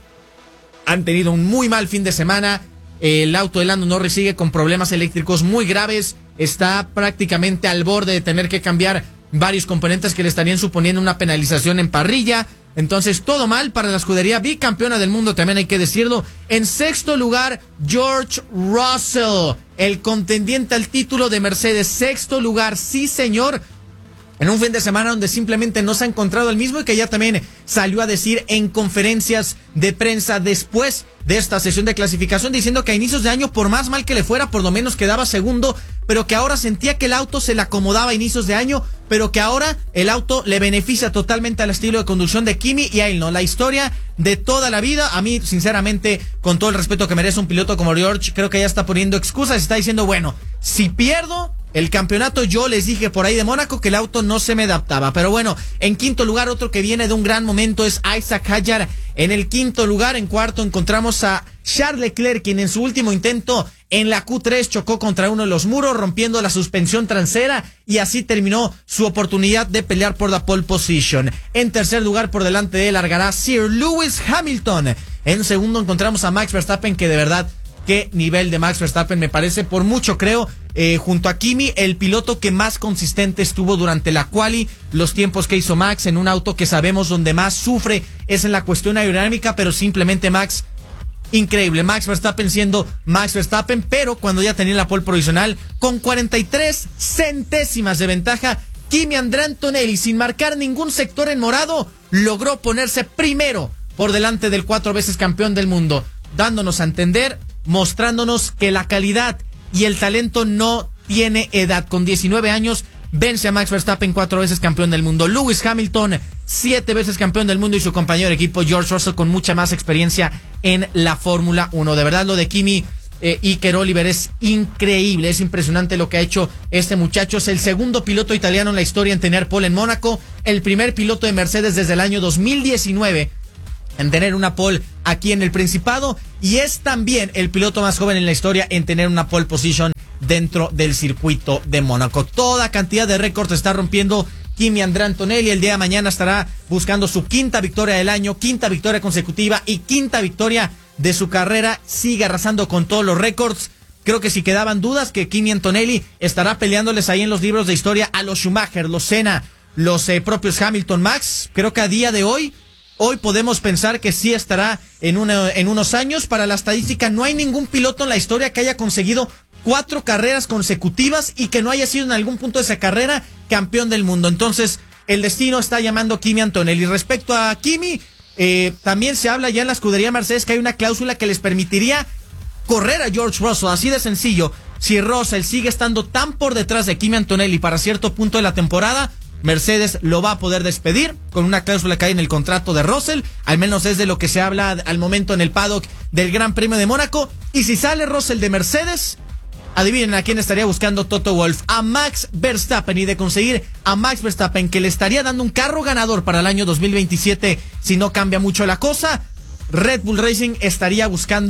han tenido un muy mal fin de semana. El auto de Lando Norris sigue con problemas eléctricos muy graves, está prácticamente al borde de tener que cambiar varios componentes que le estarían suponiendo una penalización en parrilla. Entonces todo mal para la escudería bicampeona del mundo, también hay que decirlo. En sexto lugar, George Russell, el contendiente al título de Mercedes. Sexto lugar, sí señor, en un fin de semana donde simplemente no se ha encontrado el mismo, y que ya también salió a decir en conferencias de prensa después de esta sesión de clasificación, diciendo que a inicios de año, por más mal que le fuera, por lo menos quedaba segundo, pero que ahora sentía que el auto se le acomodaba a inicios de año, pero que ahora el auto le beneficia totalmente al estilo de conducción de Kimi y a él no. La historia de toda la vida. A mí, sinceramente, con todo el respeto que merece un piloto como George, creo que ya está poniendo excusas, está diciendo, bueno, si pierdo el campeonato, yo les dije por ahí de Mónaco que el auto no se me adaptaba. Pero bueno, en quinto lugar, otro que viene de un gran momento es Isaac Hadjar. En el quinto lugar, en cuarto encontramos a Charles Leclerc, quien en su último intento en la Q tres chocó contra uno de los muros, rompiendo la suspensión trasera, y así terminó su oportunidad de pelear por la pole position. En tercer lugar, por delante de él, largará Sir Lewis Hamilton. En segundo encontramos a Max Verstappen, que de verdad, qué nivel de Max Verstappen, me parece, por mucho creo, eh, junto a Kimi, el piloto que más consistente estuvo durante la quali. Los tiempos que hizo Max en un auto que sabemos donde más sufre es en la cuestión aerodinámica, pero simplemente Max, increíble. Max Verstappen siendo Max Verstappen, pero cuando ya tenía la pole provisional, con cuarenta y tres centésimas de ventaja, Kimi Andrea Antonelli, sin marcar ningún sector en morado, logró ponerse primero por delante del cuatro veces campeón del mundo, dándonos a entender, mostrándonos que la calidad y el talento no tiene edad. Con diecinueve años vence a Max Verstappen, cuatro veces campeón del mundo. Lewis Hamilton, siete veces campeón del mundo, y su compañero de equipo George Russell con mucha más experiencia en la Fórmula uno. De verdad, lo de Kimi eh, Iker Oliver es increíble, es impresionante lo que ha hecho este muchacho. Es el segundo piloto italiano en la historia en tener pole en Mónaco, el primer piloto de Mercedes desde el año dos mil diecinueve en tener una pole aquí en el Principado, y es también el piloto más joven en la historia en tener una pole position dentro del circuito de Mónaco. Toda cantidad de récords está rompiendo Kimi Andrea Antonelli. El día de mañana estará buscando su quinta victoria del año, quinta victoria consecutiva y quinta victoria de su carrera. Sigue arrasando con todos los récords. Creo que si quedaban dudas, que Kimi Antonelli estará peleándoles ahí en los libros de historia a los Schumacher, los Senna, los eh, propios Hamilton, Max. Creo que a día de hoy Hoy podemos pensar que sí estará en, una, en unos años. Para la estadística, no hay ningún piloto en la historia que haya conseguido cuatro carreras consecutivas y que no haya sido en algún punto de esa carrera campeón del mundo. Entonces, el destino está llamando a Kimi Antonelli. Respecto a Kimi, eh, también se habla ya en la escudería Mercedes que hay una cláusula que les permitiría correr a George Russell, así de sencillo. Si Russell sigue estando tan por detrás de Kimi Antonelli para cierto punto de la temporada, Mercedes lo va a poder despedir con una cláusula que hay en el contrato de Russell, al menos es de lo que se habla al momento en el paddock del Gran Premio de Mónaco. Y si sale Russell de Mercedes, adivinen a quién estaría buscando Toto Wolff, a Max Verstappen. Y de conseguir a Max Verstappen, que le estaría dando un carro ganador para el año dos mil veintisiete si no cambia mucho la cosa, Red Bull Racing estaría buscando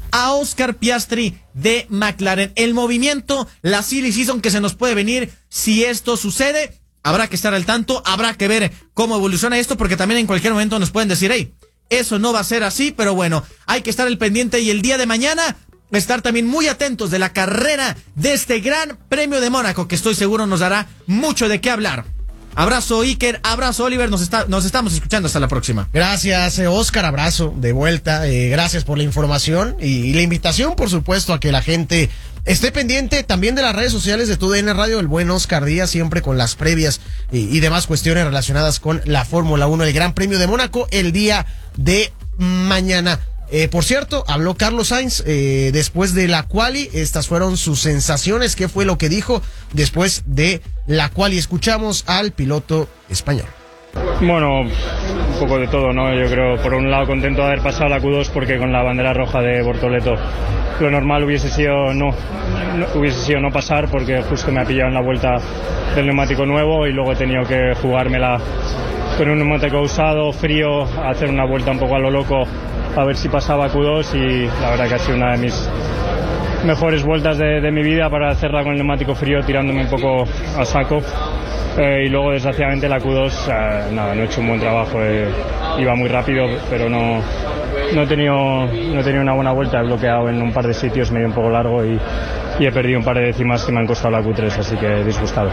a Oscar Piastri de McLaren. El movimiento, la silly season que se nos puede venir si esto sucede, habrá que estar al tanto, habrá que ver cómo evoluciona esto, porque también en cualquier momento nos pueden decir, hey, eso no va a ser así, pero bueno, hay que estar al pendiente y el día de mañana estar también muy atentos de la carrera de este Gran Premio de Mónaco, que estoy seguro nos dará mucho de qué hablar. Abrazo Iker, abrazo Oliver, nos, está, nos estamos escuchando, hasta la próxima. Gracias, eh, Oscar, abrazo de vuelta, eh, gracias por la información y, y la invitación, por supuesto, a que la gente esté pendiente también de las redes sociales de TUDN Radio, el buen Oscar Díaz, siempre con las previas y, y demás cuestiones relacionadas con la Fórmula uno, el Gran Premio de Mónaco, el día de mañana. Eh, por cierto, habló Carlos Sainz eh, después de la quali. Estas fueron sus sensaciones. ¿Qué fue lo que dijo después de la quali? Escuchamos al piloto español. Bueno, un poco de todo, ¿no? Yo creo, por un lado, contento de haber pasado la Q dos porque con la bandera roja de Bortoleto lo normal hubiese sido no, no hubiese sido no pasar, porque justo me ha pillado en la vuelta del neumático nuevo y luego he tenido que jugármela con un neumático usado, frío, hacer una vuelta un poco a lo loco a ver si pasaba Q dos, y la verdad que ha sido una de mis mejores vueltas de, de mi vida para hacerla con el neumático frío, tirándome un poco a saco. Eh, y luego desgraciadamente la Q dos, eh, nada, no he hecho un buen trabajo, eh, iba muy rápido, pero no, no, he tenido, no he tenido una buena vuelta, he bloqueado en un par de sitios, medio un poco largo, y, y he perdido un par de décimas que me han costado la Q tres, así que disgustado.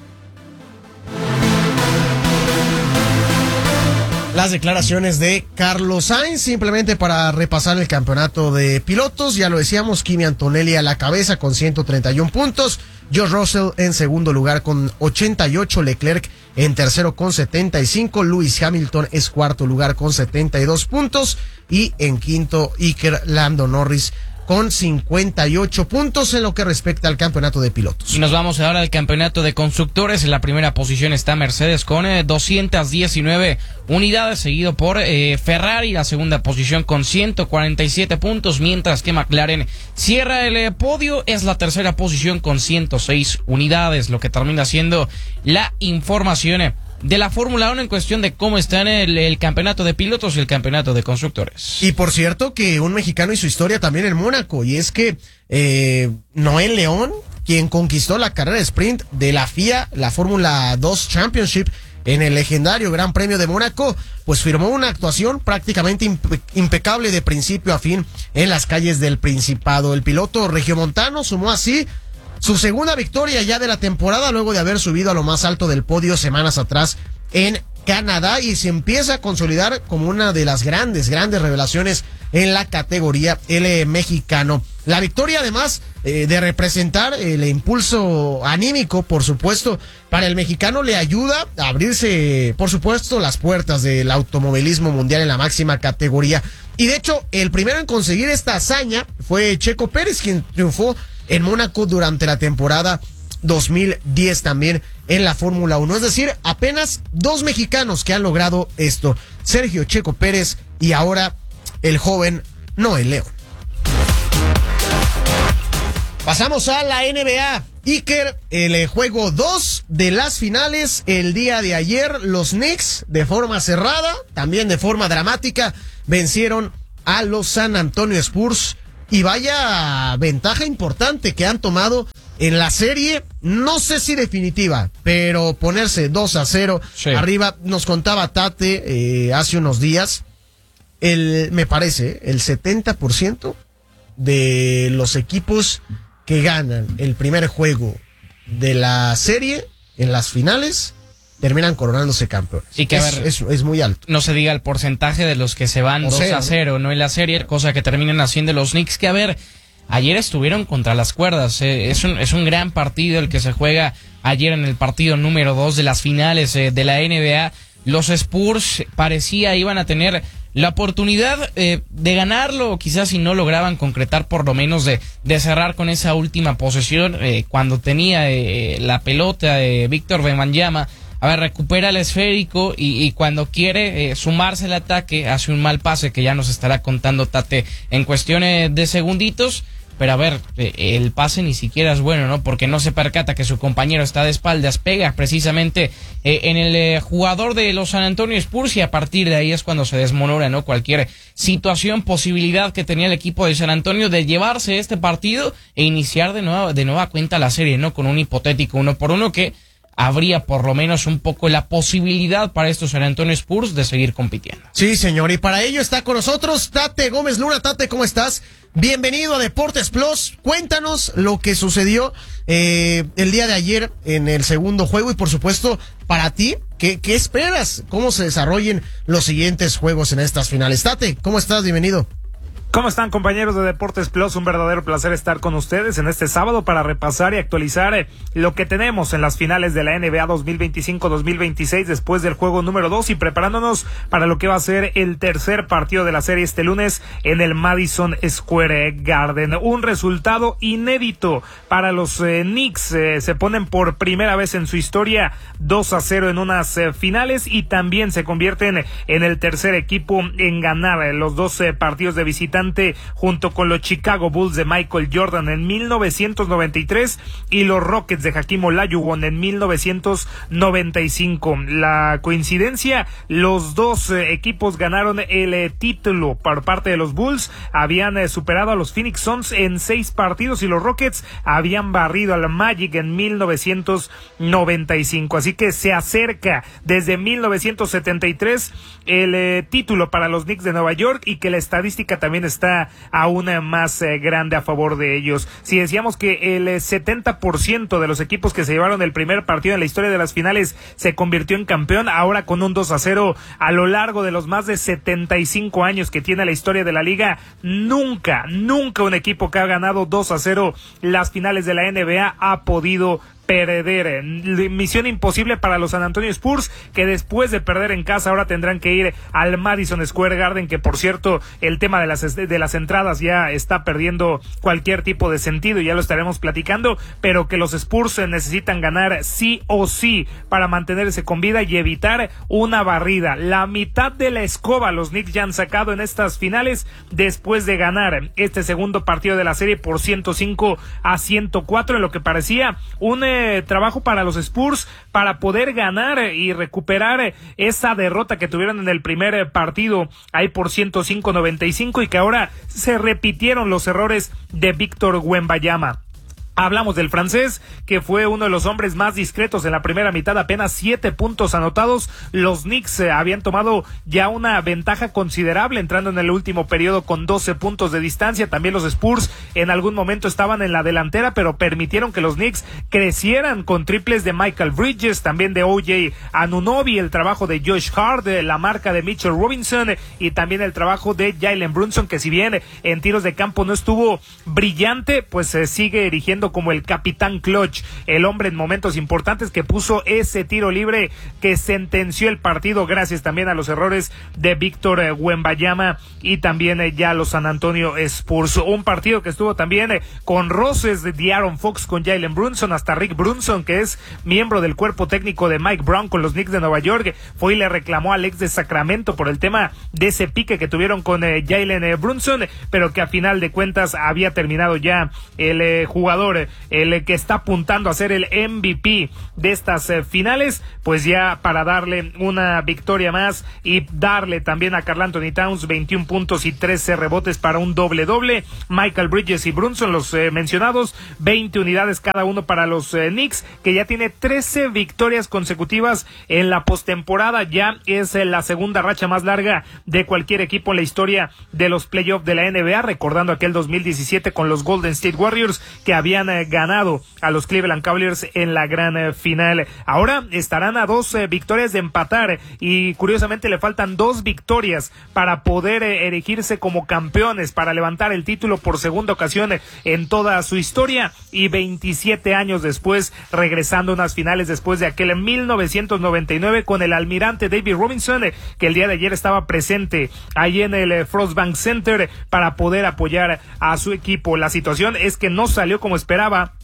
Las declaraciones de Carlos Sainz, simplemente para repasar el campeonato de pilotos. Ya lo decíamos, Kimi Antonelli a la cabeza con ciento treinta y uno puntos, George Russell en segundo lugar con ochenta y ocho, Leclerc en tercero con setenta y cinco, Lewis Hamilton es cuarto lugar con setenta y dos puntos y en quinto Iker Lando Norris con cincuenta y ocho puntos en lo que respecta al campeonato de pilotos. Y nos vamos ahora al campeonato de constructores. En la primera posición está Mercedes con eh, doscientas diecinueve unidades, seguido por eh, Ferrari, la segunda posición con ciento cuarenta y siete puntos, mientras que McLaren cierra el eh, podio, es la tercera posición con ciento seis unidades, lo que termina siendo la información eh, de la Fórmula uno en cuestión de cómo está en el, el campeonato de pilotos y el campeonato de constructores. Y por cierto que un mexicano y su historia también en Mónaco, y es que eh, Noel León, quien conquistó la carrera de sprint de la F I A, la Fórmula dos Championship, en el legendario Gran Premio de Mónaco, pues firmó una actuación prácticamente impe- impecable de principio a fin en las calles del Principado. El piloto regiomontano sumó así su segunda victoria ya de la temporada, luego de haber subido a lo más alto del podio semanas atrás en Canadá, y se empieza a consolidar como una de las grandes, grandes revelaciones en la categoría el mexicano. La victoria, además eh, de representar el impulso anímico, por supuesto, para el mexicano, le ayuda a abrirse, por supuesto, las puertas del automovilismo mundial en la máxima categoría. Y de hecho, el primero en conseguir esta hazaña fue Checo Pérez, quien triunfó en Mónaco durante la temporada dos mil diez también en la Fórmula uno. Es decir, apenas dos mexicanos que han logrado esto: Sergio Checo Pérez y ahora el joven Noel León. Pasamos a la N B A. Iker, el juego dos de las finales el día de ayer, los Knicks de forma cerrada, también de forma dramática, vencieron a los San Antonio Spurs. Y vaya ventaja importante que han tomado en la serie, no sé si definitiva, pero ponerse dos a cero sí. Arriba. Nos contaba Tate eh, hace unos días, el, me parece, el setenta por ciento de los equipos que ganan el primer juego de la serie en las finales terminan coronándose campeones. Y que, es, a ver, es, es muy alto. No se diga el porcentaje de los que se van o dos a cero, ¿no? En la serie, cosa que terminan haciendo los Knicks, que a ver, ayer estuvieron contra las cuerdas. Eh, es, un, es un gran partido el que se juega ayer en el partido número dos de las finales eh, de la N B A. Los Spurs parecía iban a tener la oportunidad eh, de ganarlo, quizás si no lograban concretar, por lo menos de, de cerrar con esa última posesión, eh, cuando tenía eh, la pelota de Víctor Wembanyama. A ver, recupera el esférico y, y cuando quiere eh, sumarse al ataque, hace un mal pase que ya nos estará contando Tate en cuestiones de segunditos. pero a ver, el pase ni siquiera es bueno, ¿no? Porque no se percata que su compañero está de espaldas, pega precisamente eh, en el eh, jugador de los San Antonio Spurs y a partir de ahí es cuando se desmonora, ¿no? Cualquier situación, posibilidad que tenía el equipo de San Antonio de llevarse este partido e iniciar de nueva, de nueva cuenta la serie, ¿no? Con un hipotético uno por uno que habría por lo menos un poco la posibilidad para estos San Antonio Spurs de seguir compitiendo. Sí, señor, y para ello está con nosotros Tate Gómez Luna. Tate, ¿cómo estás? Bienvenido a Deportes Plus. Cuéntanos lo que sucedió eh, el día de ayer en el segundo juego y por supuesto para ti, ¿qué, qué esperas? ¿Cómo se desarrollen los siguientes juegos en estas finales? Tate, ¿cómo estás? Bienvenido. ¿Cómo están, compañeros de Deportes Plus? Un verdadero placer estar con ustedes en este sábado para repasar y actualizar lo que tenemos en las finales de la N B A dos mil veinticinco dos mil veintiséis después del juego número dos y preparándonos para lo que va a ser el tercer partido de la serie este lunes en el Madison Square Garden. Un resultado inédito para los eh, Knicks. Eh, se ponen por primera vez en su historia dos a cero en unas eh, finales y también se convierten en el tercer equipo en ganar eh, los dos eh, partidos de visita junto con los Chicago Bulls de Michael Jordan en mil novecientos noventa y tres y los Rockets de Hakeem Olajuwon en mil novecientos noventa y cinco. La coincidencia, los dos eh, equipos ganaron el eh, título por parte de los Bulls, habían eh, superado a los Phoenix Suns en seis partidos y los Rockets habían barrido al Magic en mil novecientos noventa y cinco. Así que se acerca desde mil novecientos setenta y tres el eh, título para los Knicks de Nueva York y que la estadística también está aún más eh, grande a favor de ellos. Si decíamos que el eh, setenta por ciento de los equipos que se llevaron el primer partido en la historia de las finales se convirtió en campeón, ahora con un dos a cero a lo largo de los más de setenta y cinco años que tiene la historia de la liga, nunca, nunca un equipo que ha ganado dos a cero las finales de la N B A ha podido perder. Misión imposible para los San Antonio Spurs, que después de perder en casa ahora tendrán que ir al Madison Square Garden, que por cierto el tema de las de las entradas ya está perdiendo cualquier tipo de sentido, ya lo estaremos platicando, pero que los Spurs necesitan ganar sí o sí para mantenerse con vida y evitar una barrida. La mitad de la escoba los Knicks ya han sacado en estas finales después de ganar este segundo partido de la serie por ciento cinco a ciento cuatro en lo que parecía un eh, trabajo para los Spurs para poder ganar y recuperar esa derrota que tuvieron en el primer partido ahí por ciento cinco a noventa y cinco y que ahora se repitieron los errores de Víctor Wembanyama. Hablamos del francés, que fue uno de los hombres más discretos en la primera mitad, apenas siete puntos anotados. Los Knicks eh, habían tomado ya una ventaja considerable entrando en el último periodo con doce puntos de distancia. También los Spurs en algún momento estaban en la delantera, pero permitieron que los Knicks crecieran con triples de Michael Bridges, también de O J Anunoby, el trabajo de Josh Hart, la marca de Mitchell Robinson y también el trabajo de Jalen Brunson, que si bien en tiros de campo no estuvo brillante, pues se eh, sigue erigiendo como el capitán clutch, el hombre en momentos importantes que puso ese tiro libre que sentenció el partido gracias también a los errores de Víctor eh, Wembanyama y también eh, ya los San Antonio Spurs. Un partido que estuvo también eh, con roces de De'Aaron Fox con Jalen Brunson, hasta Rick Brunson, que es miembro del cuerpo técnico de Mike Brown con los Knicks de Nueva York, fue y le reclamó al ex de Sacramento por el tema de ese pique que tuvieron con eh, Jalen eh, Brunson, pero que a final de cuentas había terminado ya el eh, jugador el que está apuntando a ser el M V P de estas eh, finales, pues ya para darle una victoria más y darle también a Karl Anthony Towns veintiún puntos y trece rebotes para un doble doble. Michael Bridges y Brunson, los eh, mencionados, veinte unidades cada uno para los eh, Knicks, que ya tiene trece victorias consecutivas en la postemporada. Ya es eh, la segunda racha más larga de cualquier equipo en la historia de los playoffs de la N B A, recordando aquel dos mil diecisiete con los Golden State Warriors que habían eh, ganado a los Cleveland Cavaliers en la gran eh, final. Ahora estarán a dos eh, victorias de empatar y curiosamente le faltan dos victorias para poder eh, erigirse como campeones, para levantar el título por segunda ocasión eh, en toda su historia y veintisiete años después regresando a unas finales después de aquel en mil novecientos noventa y nueve con el almirante David Robinson eh, que el día de ayer estaba presente ahí en el eh, Frost Bank Center eh, para poder apoyar a su equipo. La situación es que no salió como esperaba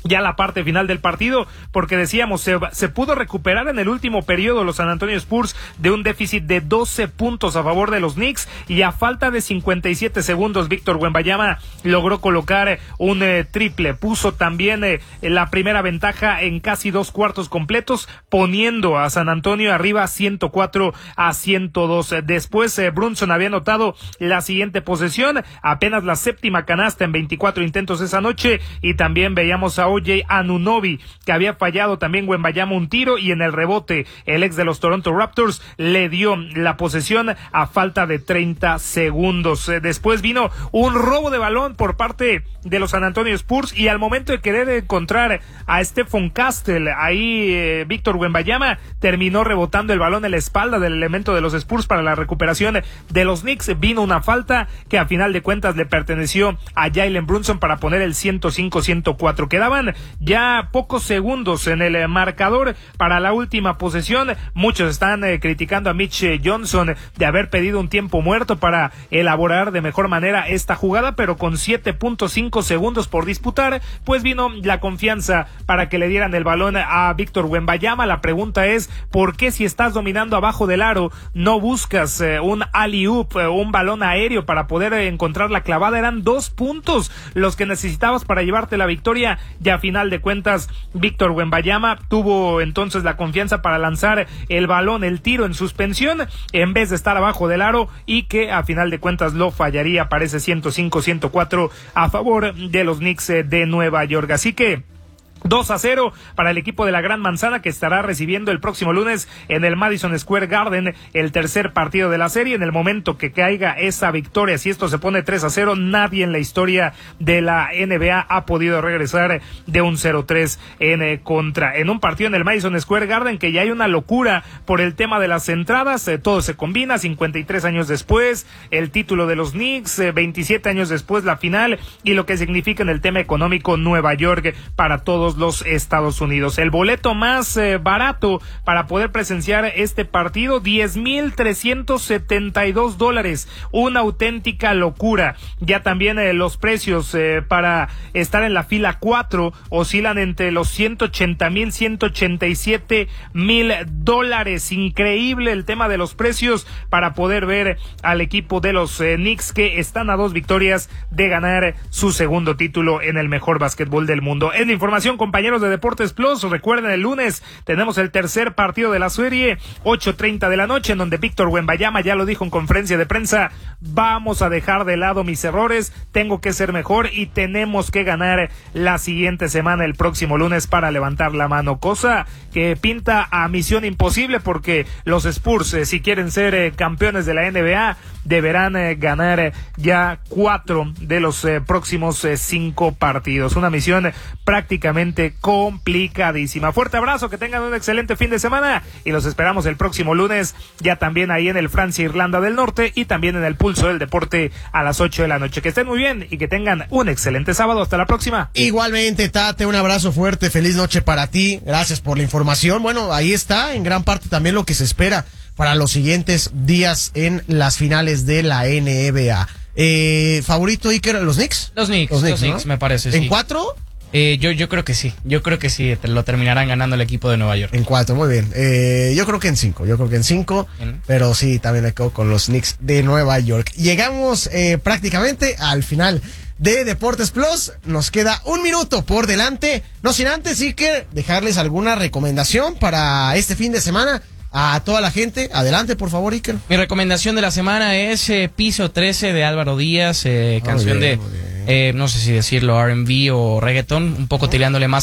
ya la parte final del partido, porque decíamos, se, se pudo recuperar en el último periodo los San Antonio Spurs de un déficit de doce puntos a favor de los Knicks, y a falta de cincuenta y siete segundos Víctor Wembanyama logró colocar un eh, triple, puso también eh, la primera ventaja en casi dos cuartos completos, poniendo a San Antonio arriba ciento cuatro a ciento dos. Después eh, Brunson había anotado la siguiente posesión, apenas la séptima canasta en veinticuatro intentos esa noche, y también veíamos a O J Anunoby, que había fallado también Wembanyama un tiro, y en el rebote el ex de los Toronto Raptors le dio la posesión a falta de treinta segundos. Después vino un robo de balón por parte de los San Antonio Spurs, y al momento de querer encontrar a Stephon Castle, ahí eh, Víctor Wembanyama terminó rebotando el balón en la espalda del elemento de los Spurs para la recuperación de los Knicks. Vino una falta que a final de cuentas le perteneció a Jalen Brunson para poner el ciento cinco a ciento cuatro. Quedaban ya pocos segundos en el marcador para la última posesión. Muchos están eh, criticando a Mitch Johnson de haber pedido un tiempo muerto para elaborar de mejor manera esta jugada, pero con siete punto cinco segundos por disputar, pues vino la confianza para que le dieran el balón a Víctor Wembanyama. La pregunta es, ¿por qué si estás dominando abajo del aro no buscas eh, un alley-oop, eh, un balón aéreo para poder eh, encontrar la clavada? Eran dos puntos los que necesitabas para llevarte la victoria. Ya a final de cuentas Víctor Wembanyama tuvo entonces la confianza para lanzar el balón, el tiro en suspensión, en vez de estar abajo del aro, y que a final de cuentas lo fallaría. Parece ciento cinco a ciento cuatro a favor de los Knicks de Nueva York. Así que dos a cero para el equipo de la Gran Manzana, que estará recibiendo el próximo lunes en el Madison Square Garden el tercer partido de la serie. En el momento que caiga esa victoria, si esto se pone tres a cero, nadie en la historia de la N B A ha podido regresar de un cero tres en eh, contra. En un partido en el Madison Square Garden que ya hay una locura por el tema de las entradas, eh, todo se combina. Cincuenta y tres años después el título de los Knicks, eh, veintisiete años después la final, y lo que significa en el tema económico Nueva York para todos los Estados Unidos. El boleto más eh, barato para poder presenciar este partido, diez mil trescientos setenta y dos dólares, una auténtica locura. Ya también eh, los precios eh, para estar en la fila cuatro oscilan entre los ciento ochenta mil, ciento ochenta y siete mil dólares. Increíble el tema de los precios para poder ver al equipo de los eh, Knicks, que están a dos victorias de ganar su segundo título en el mejor básquetbol del mundo. Es la información, compañeros de Deportes Plus. Recuerden, el lunes tenemos el tercer partido de la serie, ocho treinta de la noche, en donde Víctor Wembanyama ya lo dijo en conferencia de prensa: vamos a dejar de lado mis errores, tengo que ser mejor y tenemos que ganar la siguiente semana, el próximo lunes, para levantar la mano, cosa que pinta a misión imposible, porque los Spurs, eh, si quieren ser eh, campeones de la N B A, deberán eh, ganar eh, ya cuatro de los eh, próximos eh, cinco partidos. Una misión eh, prácticamente complicadísima. Fuerte abrazo, que tengan un excelente fin de semana, y los esperamos el próximo lunes, ya también ahí en el Francia Irlanda del Norte, y también en el Pulso del Deporte a las ocho de la noche. Que estén muy bien y que tengan un excelente sábado. Hasta la próxima. Igualmente, Tate, un abrazo fuerte, feliz noche para ti, gracias por la información. Bueno, ahí está en gran parte también lo que se espera para los siguientes días en las finales de la N B A. Eh, ¿Favorito, Iker, los Knicks? Los Knicks, los Knicks, los Knicks, ¿no? Me parece, ¿En sí. cuatro? Eh, yo, yo creo que sí, yo creo que sí, te lo terminarán ganando el equipo de Nueva York. En cuatro, muy bien. Eh, yo creo que en cinco, yo creo que en cinco, Bien. Pero sí, también me quedo con los Knicks de Nueva York. Llegamos eh, prácticamente al final de Deportes Plus. Nos queda un minuto por delante, no sin antes, Iker, dejarles alguna recomendación para este fin de semana a toda la gente. Adelante, por favor, Iker. Mi recomendación de la semana es eh, Piso trece de Álvaro Díaz, eh, canción bien, de, eh, no sé si decirlo, R and B o reggaeton, un poco tirándole más